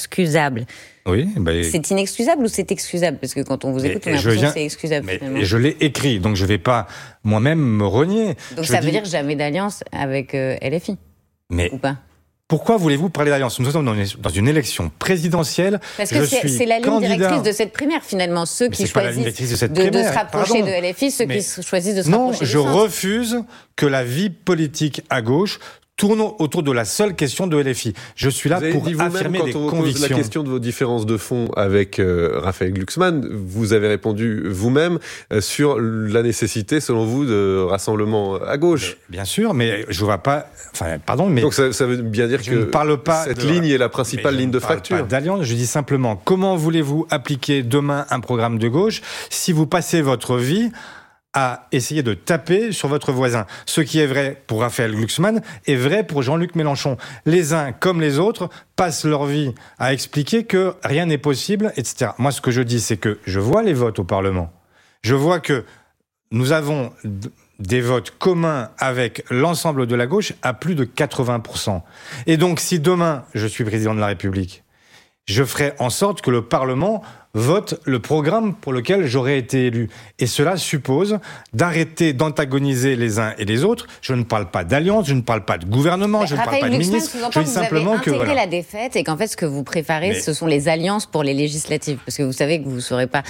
Oui, c'est inexcusable ou c'est excusable ? Parce que quand on vous écoute, on a l'impression que c'est excusable. Et je l'ai écrit, donc je ne vais pas moi-même me renier. Donc ça veut dire jamais d'alliance avec LFI ? Ou pas ? Pourquoi voulez-vous parler d'alliance ? Nous sommes dans une élection présidentielle. Parce que c'est la ligne directrice de cette primaire, finalement. Ceux qui choisissent de se rapprocher de LFI, ceux qui choisissent de se rapprocher du centre. Non, je refuse que la vie politique à gauche tourne autour de la seule question de LFI. Je suis là pour affirmer des convictions. Quand on vous pose la question de vos différences de fond avec Raphaël Glucksmann, vous avez répondu vous-même sur la nécessité, selon vous, de rassemblement à gauche. Mais, bien sûr, mais je ne vois pas... Enfin, pardon, mais... Donc ça veut bien dire que cette ligne est la principale ligne de fracture. Je ne parle pas d'alliance, je dis simplement, comment voulez-vous appliquer demain un programme de gauche si vous passez votre vie à essayer de taper sur votre voisin. Ce qui est vrai pour Raphaël Glucksmann est vrai pour Jean-Luc Mélenchon. Les uns comme les autres passent leur vie à expliquer que rien n'est possible, etc. Moi, ce que je dis, c'est que je vois les votes au Parlement. Je vois que nous avons des votes communs avec l'ensemble de la gauche à plus de 80%. Et donc, si demain, je suis président de la République, je ferai en sorte que le Parlement vote le programme pour lequel j'aurais été élu. Et cela suppose d'arrêter d'antagoniser les uns et les autres. Je ne parle pas d'alliance, je ne parle pas de gouvernement, je ne parle pas de ministre. Je dis simplement que... Vous avez intégré la défaite et qu'en fait, ce que vous préparez, ce sont les alliances pour les législatives. Parce que vous savez que vous ne serez pas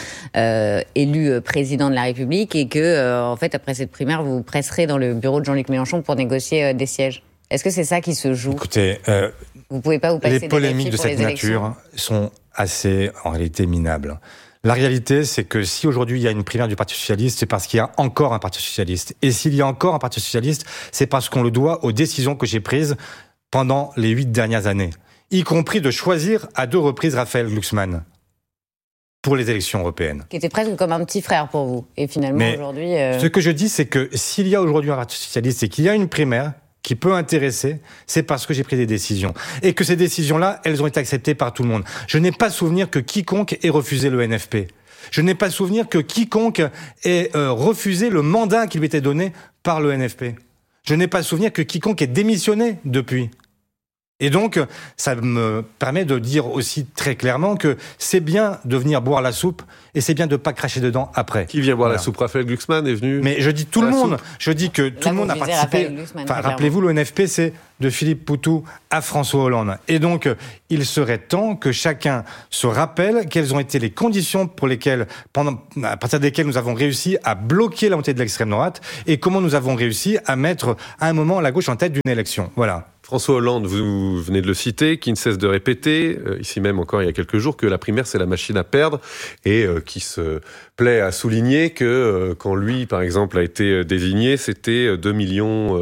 élu président de la République et que, en fait, après cette primaire, vous vous presserez dans le bureau de Jean-Luc Mélenchon pour négocier des sièges. Est-ce que c'est ça qui se joue ? Écoutez, vous pouvez pas vous passer les polémiques de cette nature sont assez, en réalité, minables. La réalité, c'est que si aujourd'hui il y a une primaire du Parti socialiste, c'est parce qu'il y a encore un Parti socialiste. Et s'il y a encore un Parti socialiste, c'est parce qu'on le doit aux décisions que j'ai prises pendant les 8 dernières années. y compris de choisir à 2 reprises Raphaël Glucksmann pour les élections européennes. Qui était presque comme un petit frère pour vous. Et finalement, Mais aujourd'hui... ce que je dis, c'est que s'il y a aujourd'hui un parti socialiste et qu'il y a une primaire qui peut intéresser, c'est parce que j'ai pris des décisions. Et que ces décisions-là, elles ont été acceptées par tout le monde. Je n'ai pas souvenir que quiconque ait refusé le NFP. Je n'ai pas souvenir que quiconque ait refusé le mandat qui lui était donné par le NFP. Je n'ai pas souvenir que quiconque ait démissionné depuis. Et donc, ça me permet de dire aussi très clairement que c'est bien de venir boire la soupe et c'est bien de ne pas cracher dedans après. Qui vient boire la soupe? Raphaël Glucksmann est venu. Mais je dis tout le monde. Je dis que tout le monde a participé. Rappelez-vous, le NFP, c'est de Philippe Poutou à François Hollande. Et donc, il serait temps que chacun se rappelle quelles ont été les conditions pour lesquelles, à partir desquelles nous avons réussi à bloquer la montée de l'extrême droite et comment nous avons réussi à mettre à un moment la gauche en tête d'une élection. Voilà. François Hollande, vous venez de le citer, qui ne cesse de répéter, ici même encore il y a quelques jours, que la primaire c'est la machine à perdre et qui se plaît à souligner que quand lui, par exemple, a été désigné, c'était 2,5 millions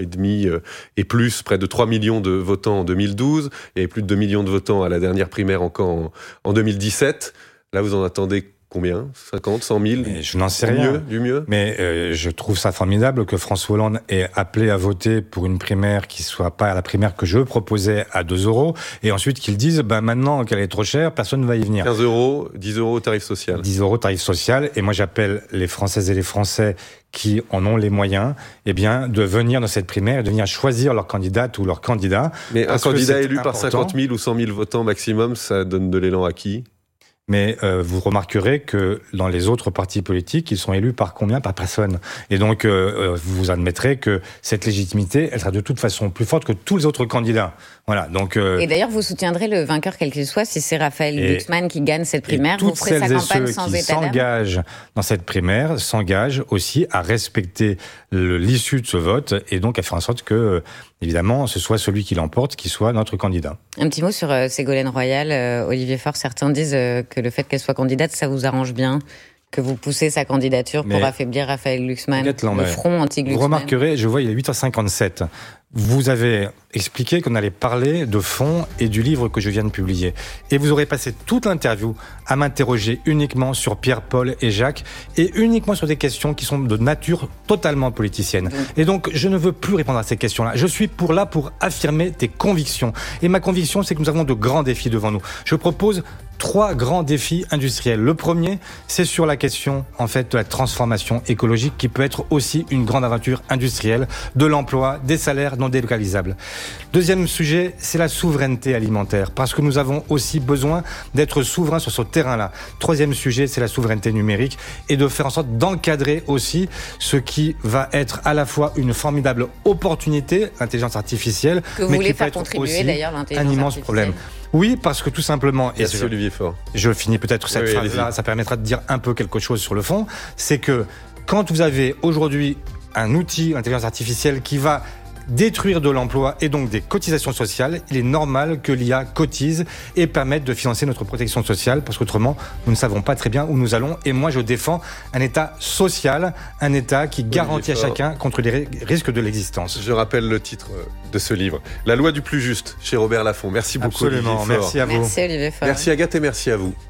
et plus, près de 3 millions de votants en 2012 et plus de 2 millions de votants à la dernière primaire encore en 2017. Là, vous en attendez combien? 50, 100 000? Mais je n'en sais rien. Du mieux. Mais je trouve ça formidable que François Hollande ait appelé à voter pour une primaire qui soit pas la primaire que je proposais à 2 €. Et ensuite qu'ils disent, maintenant qu'elle est trop chère, personne ne va y venir. 15 €, 10 € tarif social. 10 € tarif social. Et moi, j'appelle les Françaises et les Français qui en ont les moyens, de venir dans cette primaire et de venir choisir leur candidate ou leur candidat. Mais un candidat élu par 50 000 ou 100 000 votants maximum, ça donne de l'élan à qui? Mais vous remarquerez que dans les autres partis politiques, ils sont élus par combien? Par personne. Et donc, vous admettrez que cette légitimité, elle sera de toute façon plus forte que tous les autres candidats. Voilà. Donc. Et d'ailleurs, vous soutiendrez le vainqueur quel qu'il soit, si c'est Raphaël Glucksmann qui gagne cette primaire. Vous ferez sa campagne sans état d'âme. Toutes celles et ceux qui s'engagent dans cette primaire s'engagent aussi à respecter l'issue de ce vote et donc à faire en sorte que, évidemment, ce soit celui qui l'emporte qui soit notre candidat. Un petit mot sur Ségolène Royal. Olivier Faure, certains disent que le fait qu'elle soit candidate, ça vous arrange bien, que vous poussez sa candidature pour affaiblir Raphaël Glucksmann, le front anti-Glucksmann. Vous remarquerez, je vois, il est 8h57. Vous avez expliqué qu'on allait parler de fond et du livre que je viens de publier. Et vous aurez passé toute l'interview à m'interroger uniquement sur Pierre, Paul et Jacques et uniquement sur des questions qui sont de nature totalement politicienne. Et donc, je ne veux plus répondre à ces questions-là. Je suis là pour affirmer tes convictions. Et ma conviction, c'est que nous avons de grands défis devant nous. Je propose 3 grands défis industriels. Le premier, c'est sur la question, de la transformation écologique qui peut être aussi une grande aventure industrielle, de l'emploi, des salaires non délocalisables. Deuxième sujet, c'est la souveraineté alimentaire, parce que nous avons aussi besoin d'être souverains sur ce terrain-là. Troisième sujet, c'est la souveraineté numérique et de faire en sorte d'encadrer aussi ce qui va être à la fois une formidable opportunité, l'intelligence artificielle, que vous mais voulez qui peut faire être contribuer aussi d'ailleurs l'intelligence un immense artificielle. problème. Oui, parce que tout simplement, et Olivier Faure. Je finis peut-être cette phrase-là, ça permettra de dire un peu quelque chose sur le fond, c'est que quand vous avez aujourd'hui un outil, l'intelligence artificielle, qui va détruire de l'emploi et donc des cotisations sociales, il est normal que l'IA cotise et permette de financer notre protection sociale, parce qu'autrement, nous ne savons pas très bien où nous allons. Et moi, je défends un État social, un État qui garantit à chacun contre les risques de l'existence. Je rappelle le titre de ce livre, La loi du plus juste, chez Robert Laffont. Merci beaucoup, Absolument, Olivier Faure. merci à vous. Merci Olivier Faure. Merci Agathe et merci à vous.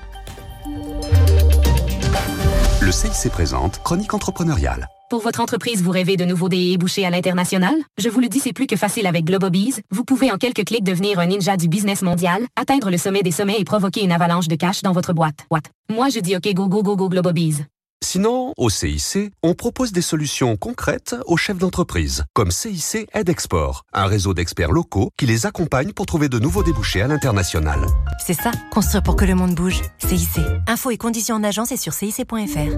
Le CIC présente Chronique entrepreneuriale. Pour votre entreprise, vous rêvez de nouveaux débouchés à l'international? Je vous le dis, c'est plus que facile avec Globobees. Vous pouvez en quelques clics devenir un ninja du business mondial, atteindre le sommet des sommets et provoquer une avalanche de cash dans votre boîte. Moi, je dis OK, go, go, go, go, Globobees. Sinon, au CIC, on propose des solutions concrètes aux chefs d'entreprise, comme CIC Aide Export, un réseau d'experts locaux qui les accompagne pour trouver de nouveaux débouchés à l'international. C'est ça, construire pour que le monde bouge. CIC. Infos et conditions en agence et sur cic.fr.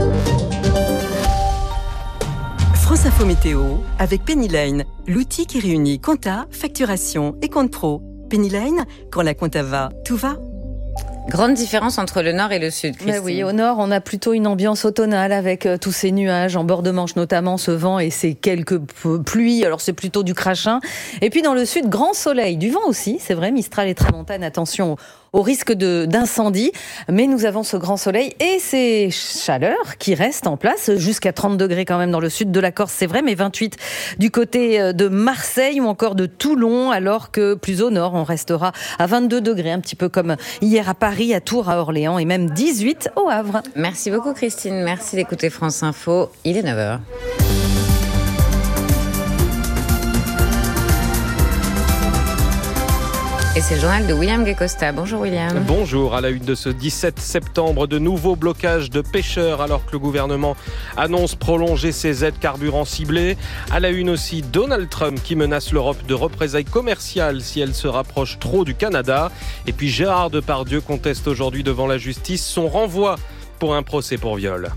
France Info Météo avec Pennyline, l'outil qui réunit compta, facturation et compte pro. Pennyline, quand la compta va, tout va. Grande différence entre le nord et le sud, Christine. Oui, au nord, on a plutôt une ambiance automnale avec tous ces nuages en bord de Manche, notamment ce vent et ces quelques pluies. Alors, c'est plutôt du crachin. Et puis, dans le sud, grand soleil, du vent aussi. C'est vrai, Mistral et Tramontane, attention au risque d'incendie. Mais nous avons ce grand soleil et ces chaleurs qui restent en place, jusqu'à 30 degrés quand même dans le sud de la Corse, c'est vrai, mais 28 du côté de Marseille ou encore de Toulon, alors que plus au nord, on restera à 22 degrés, un petit peu comme hier à Paris, à Tours, à Orléans et même 18 au Havre. Merci beaucoup Christine, merci d'écouter France Info, il est 9h. Et c'est le journal de William Guecosta. Bonjour William. Bonjour. À la une de ce 17 septembre, de nouveaux blocages de pêcheurs alors que le gouvernement annonce prolonger ses aides carburant ciblées. À la une aussi, Donald Trump qui menace l'Europe de représailles commerciales si elle se rapproche trop du Canada. Et puis Gérard Depardieu conteste aujourd'hui devant la justice son renvoi pour un procès pour viol.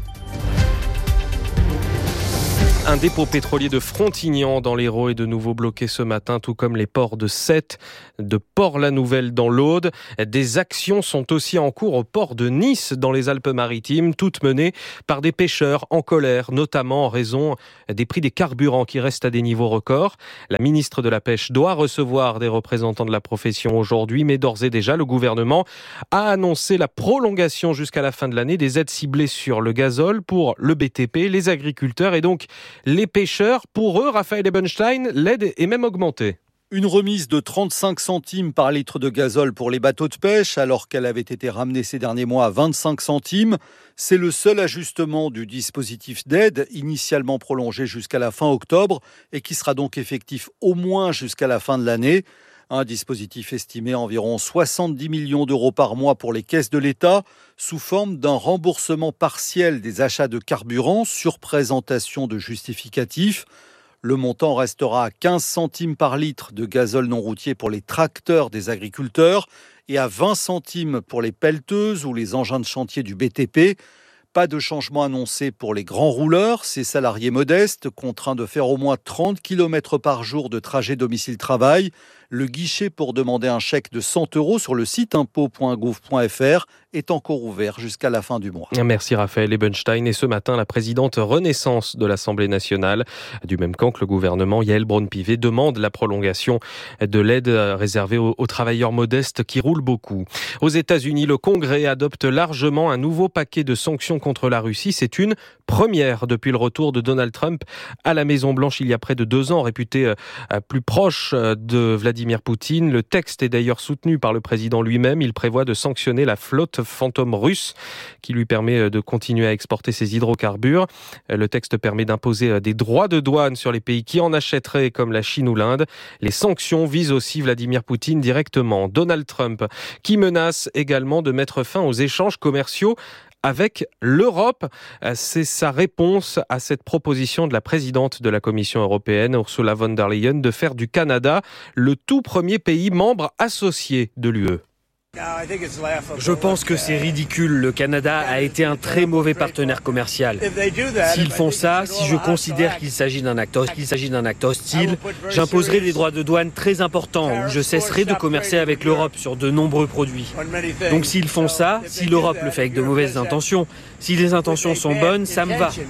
Un dépôt pétrolier de Frontignan dans l'Hérault est de nouveau bloqué ce matin, tout comme les ports de Sète, de Port-la-Nouvelle dans l'Aude. Des actions sont aussi en cours au port de Nice dans les Alpes-Maritimes, toutes menées par des pêcheurs en colère, notamment en raison des prix des carburants qui restent à des niveaux records. La ministre de la Pêche doit recevoir des représentants de la profession aujourd'hui, mais d'ores et déjà, le gouvernement a annoncé la prolongation jusqu'à la fin de l'année des aides ciblées sur le gazole pour le BTP, les agriculteurs et donc les pêcheurs. Pour eux, Raphaël Ebenstein, l'aide est même augmentée. Une remise de 35 centimes par litre de gazole pour les bateaux de pêche, alors qu'elle avait été ramenée ces derniers mois à 25 centimes. C'est le seul ajustement du dispositif d'aide, initialement prolongé jusqu'à la fin octobre et qui sera donc effectif au moins jusqu'à la fin de l'année. Un dispositif estimé à environ 70 millions d'euros par mois pour les caisses de l'État, sous forme d'un remboursement partiel des achats de carburant sur présentation de justificatifs. Le montant restera à 15 centimes par litre de gazole non routier pour les tracteurs des agriculteurs et à 20 centimes pour les pelleteuses ou les engins de chantier du BTP. Pas de changement annoncé pour les grands rouleurs, ces salariés modestes contraints de faire au moins 30 km par jour de trajet domicile-travail. Le guichet pour demander un chèque de 100 € sur le site impôts.gouv.fr est encore ouvert jusqu'à la fin du mois. Merci Raphaël Ebenstein. Et ce matin, la présidente Renaissance de l'Assemblée nationale, du même camp que le gouvernement, Yael Braun-Pivet, demande la prolongation de l'aide réservée aux travailleurs modestes qui roulent beaucoup. Aux États-Unis, le Congrès adopte largement un nouveau paquet de sanctions contre la Russie. C'est une première depuis le retour de Donald Trump à la Maison-Blanche il y a près de 2 ans, réputé plus proche de Vladimir Poutine. Le texte est d'ailleurs soutenu par le président lui-même. Il prévoit de sanctionner la flotte fantôme russe qui lui permet de continuer à exporter ses hydrocarbures. Le texte permet d'imposer des droits de douane sur les pays qui en achèteraient, comme la Chine ou l'Inde. Les sanctions visent aussi Vladimir Poutine directement. Donald Trump qui menace également de mettre fin aux échanges commerciaux avec l'Europe. C'est sa réponse à cette proposition de la présidente de la Commission européenne, Ursula von der Leyen, de faire du Canada le tout premier pays membre associé de l'UE. Je pense que c'est ridicule. Le Canada a été un très mauvais partenaire commercial. S'ils font ça, si je considère qu'il s'agit d'un acte hostile, j'imposerai des droits de douane très importants ou je cesserai de commercer avec l'Europe sur de nombreux produits. Donc s'ils font ça, si l'Europe le fait avec de mauvaises intentions, si les intentions sont bonnes, ça me va.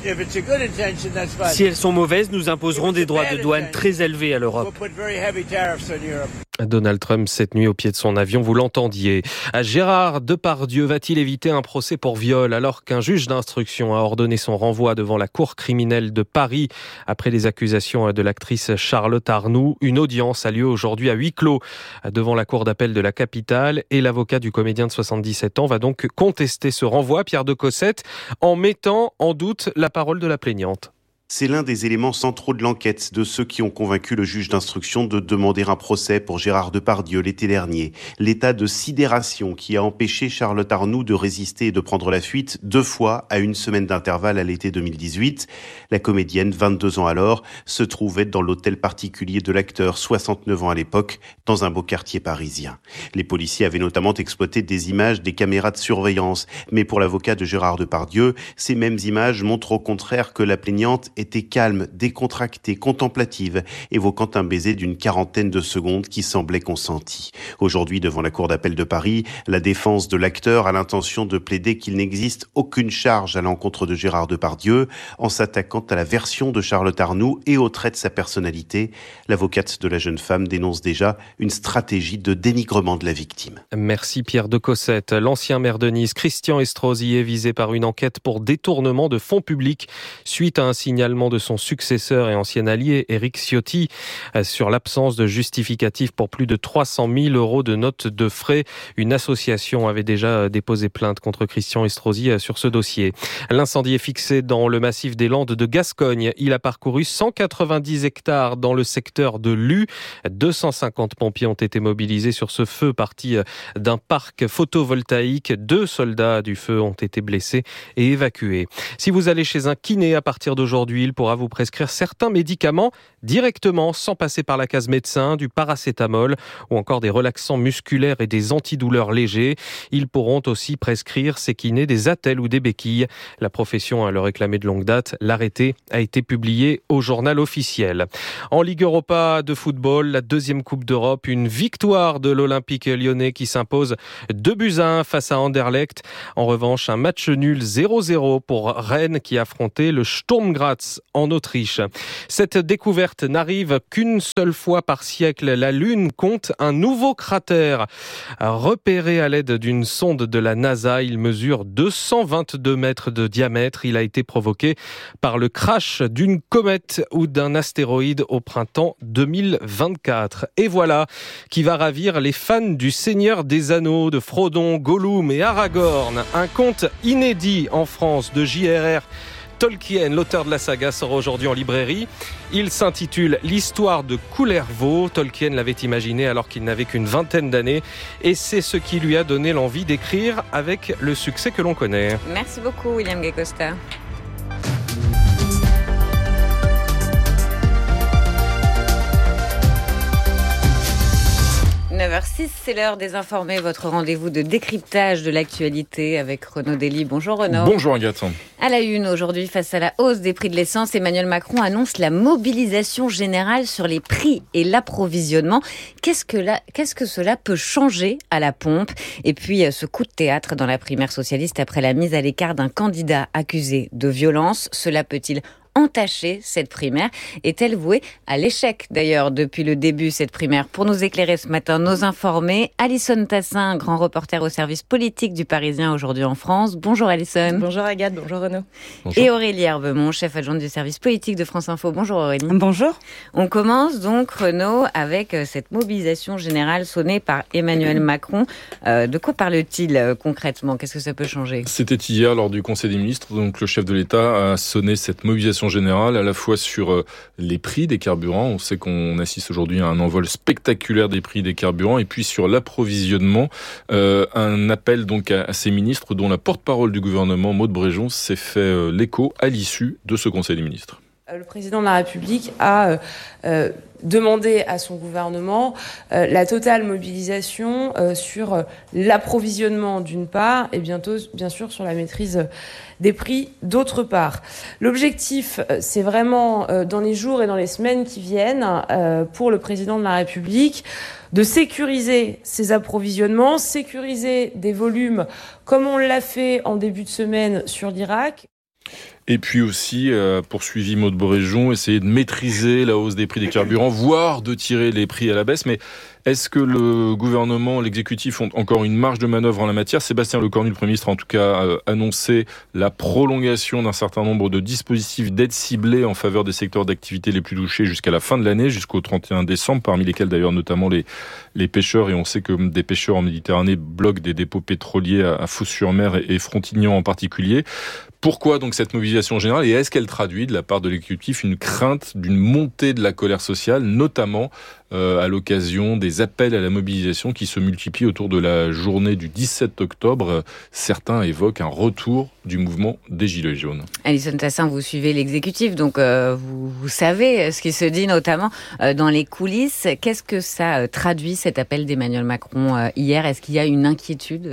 Si elles sont mauvaises, nous imposerons des droits de douane très élevés à l'Europe. Donald Trump cette nuit au pied de son avion, vous l'entendiez. Gérard Depardieu va-t-il éviter un procès pour viol alors qu'un juge d'instruction a ordonné son renvoi devant la cour criminelle de Paris après les accusations de l'actrice Charlotte Arnoux? Une audience a lieu aujourd'hui à huis clos devant la cour d'appel de la capitale et l'avocat du comédien de 77 ans va donc contester ce renvoi, Pierre de Cossette, en mettant en doute la parole de la plaignante. C'est l'un des éléments centraux de l'enquête de ceux qui ont convaincu le juge d'instruction de demander un procès pour Gérard Depardieu l'été dernier. L'état de sidération qui a empêché Charlotte Arnoux de résister et de prendre la fuite 2 fois à 1 semaine d'intervalle à l'été 2018. La comédienne, 22 ans alors, se trouvait dans l'hôtel particulier de l'acteur, 69 ans à l'époque, dans un beau quartier parisien. Les policiers avaient notamment exploité des images des caméras de surveillance. Mais pour l'avocat de Gérard Depardieu, ces mêmes images montrent au contraire que la plaignante était calme, décontractée, contemplative, évoquant un baiser d'une 40aine de secondes qui semblait consenti. Aujourd'hui, devant la Cour d'appel de Paris, la défense de l'acteur a l'intention de plaider qu'il n'existe aucune charge à l'encontre de Gérard Depardieu, en s'attaquant à la version de Charlotte Arnoult et au trait de sa personnalité. L'avocate de la jeune femme dénonce déjà une stratégie de dénigrement de la victime. Merci Pierre de Cossette. L'ancien maire de Nice, Christian Estrosi, est visé par une enquête pour détournement de fonds publics suite à un signalement de son successeur et ancien allié Éric Ciotti sur l'absence de justificatif pour plus de 300 000 € de notes de frais. Une association avait déjà déposé plainte contre Christian Estrosi sur ce dossier. L'incendie est fixé dans le massif des Landes de Gascogne. Il a parcouru 190 hectares dans le secteur de Lue. 250 pompiers ont été mobilisés sur ce feu parti d'un parc photovoltaïque. 2 soldats du feu ont été blessés et évacués. Si vous allez chez un kiné à partir d'aujourd'hui, il pourra vous prescrire certains médicaments directement sans passer par la case médecin, du paracétamol ou encore des relaxants musculaires et des antidouleurs légers. Ils pourront aussi prescrire ces kinés des attelles ou des béquilles. La profession le réclamait de longue date. L'arrêté a été publié au journal officiel. En Ligue Europa de football, la 2e Coupe d'Europe, une victoire de l'Olympique lyonnais qui s'impose 2-1 face à Anderlecht. En revanche, un match nul 0-0 pour Rennes qui affrontait le Sturm Graz en Autriche. Cette découverte n'arrive qu'une seule fois par siècle. La Lune compte un nouveau cratère repéré à l'aide d'une sonde de la NASA. Il mesure 222 mètres de diamètre. Il a été provoqué par le crash d'une comète ou d'un astéroïde au printemps 2024. Et voilà qui va ravir les fans du Seigneur des Anneaux, de Frodon, Gollum et Aragorn. Un conte inédit en France de J.R.R. Tolkien, l'auteur de la saga, sort aujourd'hui en librairie. Il s'intitule L'histoire de Kullervo. Tolkien l'avait imaginé alors qu'il n'avait qu'une vingtaine d'années et c'est ce qui lui a donné l'envie d'écrire avec le succès que l'on connaît. Merci beaucoup William Gay-Costa. 9h06, c'est l'heure des informés, votre rendez-vous de décryptage de l'actualité avec Renaud Dely. Bonjour Renaud. Bonjour Agathe. À la une aujourd'hui, face à la hausse des prix de l'essence, Emmanuel Macron annonce la mobilisation générale sur les prix et l'approvisionnement. Qu'est-ce que cela peut changer à la pompe ? Et puis ce coup de théâtre dans la primaire socialiste après la mise à l'écart d'un candidat accusé de violence, cela peut-il entacher cette primaire? Est-elle vouée à l'échec d'ailleurs depuis le début cette primaire? Pour nous éclairer ce matin, nos informés, Alison Tassin, grand reporter au service politique du Parisien aujourd'hui en France. Bonjour Alison. Bonjour Agathe, bonjour Renaud. Bonjour. Et Aurélie Herbemont, chef adjointe du service politique de France Info. Bonjour Aurélie. Bonjour. On commence donc Renaud avec cette mobilisation générale sonnée par Emmanuel Macron. De quoi parle-t-il concrètement? Qu'est-ce que ça peut changer? C'était hier lors du Conseil des ministres, donc le chef de l'État a sonné cette mobilisation générale à la fois sur les prix des carburants. On sait qu'on assiste aujourd'hui à un envol spectaculaire des prix des carburants et puis sur l'approvisionnement. Un appel donc à ces ministres dont la porte-parole du gouvernement, Maud Bréjon, s'est fait l'écho à l'issue de ce Conseil des ministres. Le président de la République a demandé à son gouvernement la totale mobilisation sur l'approvisionnement d'une part et bientôt bien sûr sur la maîtrise des prix d'autre part. L'objectif, c'est vraiment dans les jours et dans les semaines qui viennent pour le président de la République de sécuriser ces approvisionnements, sécuriser des volumes comme on l'a fait en début de semaine sur l'Irak. Et puis aussi, poursuivi Maud Bréjon, essayer de maîtriser la hausse des prix des carburants, voire de tirer les prix à la baisse. Mais est-ce que le gouvernement, l'exécutif ont encore une marge de manœuvre en la matière? Sébastien Lecornu, le Premier ministre, a en tout cas annoncé la prolongation d'un certain nombre de dispositifs d'aide ciblée en faveur des secteurs d'activité les plus touchés jusqu'à la fin de l'année, jusqu'au 31 décembre, parmi lesquels d'ailleurs notamment les pêcheurs. Et on sait que des pêcheurs en Méditerranée bloquent des dépôts pétroliers à Fos-sur-Mer et Frontignan en particulier. Pourquoi donc cette mobilisation générale et est-ce qu'elle traduit de la part de l'exécutif une crainte d'une montée de la colère sociale, notamment à l'occasion des appels à la mobilisation qui se multiplient autour de la journée du 17 octobre. Certains évoquent un retour du mouvement des Gilets jaunes. Alison Tassin, vous suivez l'exécutif, donc vous savez ce qui se dit notamment dans les coulisses. Qu'est-ce que ça traduit, cet appel d'Emmanuel Macron hier? Est-ce qu'il y a une inquiétude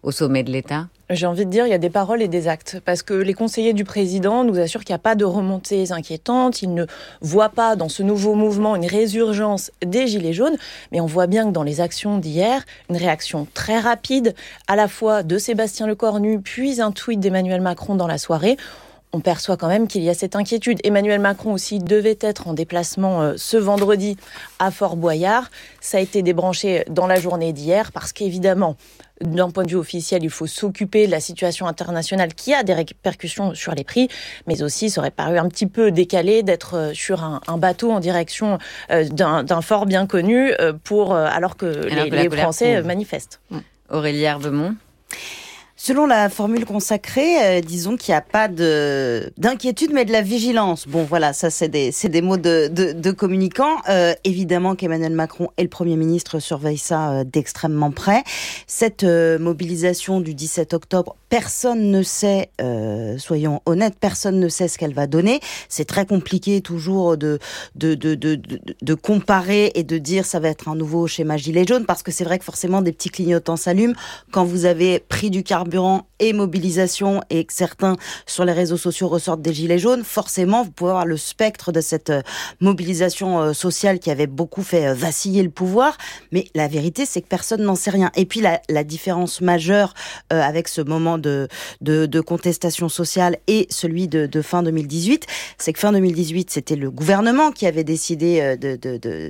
au sommet de l'État ? J'ai envie de dire, il y a des paroles et des actes. Parce que les conseillers du président nous assurent qu'il n'y a pas de remontées inquiétantes. Ils ne voient pas dans ce nouveau mouvement une résurgence des Gilets jaunes. Mais on voit bien que dans les actions d'hier, une réaction très rapide, à la fois de Sébastien Lecornu, puis un tweet d'Emmanuel Macron dans la soirée. On perçoit quand même qu'il y a cette inquiétude. Emmanuel Macron aussi devait être en déplacement ce vendredi à Fort-Boyard. Ça a été débranché dans la journée d'hier parce qu'évidemment, d'un point de vue officiel, il faut s'occuper de la situation internationale qui a des répercussions sur les prix, mais aussi ça aurait paru un petit peu décalé d'être sur un bateau en direction d'un fort bien connu alors que les Français manifestent. Aurélie Herbemont. Selon la formule consacrée, disons qu'il n'y a pas d'inquiétude, mais de la vigilance. Bon, voilà, ça c'est des mots de communicants. Évidemment qu'Emmanuel Macron et le Premier ministre surveillent ça d'extrêmement près. Cette mobilisation du 17 octobre, personne ne sait, soyons honnêtes, personne ne sait ce qu'elle va donner. C'est très compliqué toujours de comparer et de dire ça va être un nouveau schéma gilet jaune, parce que c'est vrai que forcément des petits clignotants s'allument quand vous avez pris du carburant et mobilisation et que certains sur les réseaux sociaux ressortent des gilets jaunes. Forcément, vous pouvez avoir le spectre de cette mobilisation sociale qui avait beaucoup fait vaciller le pouvoir. Mais la vérité, c'est que personne n'en sait rien. Et puis la différence majeure avec ce moment de contestation sociale et celui de fin 2018, c'est que fin 2018, c'était le gouvernement qui avait décidé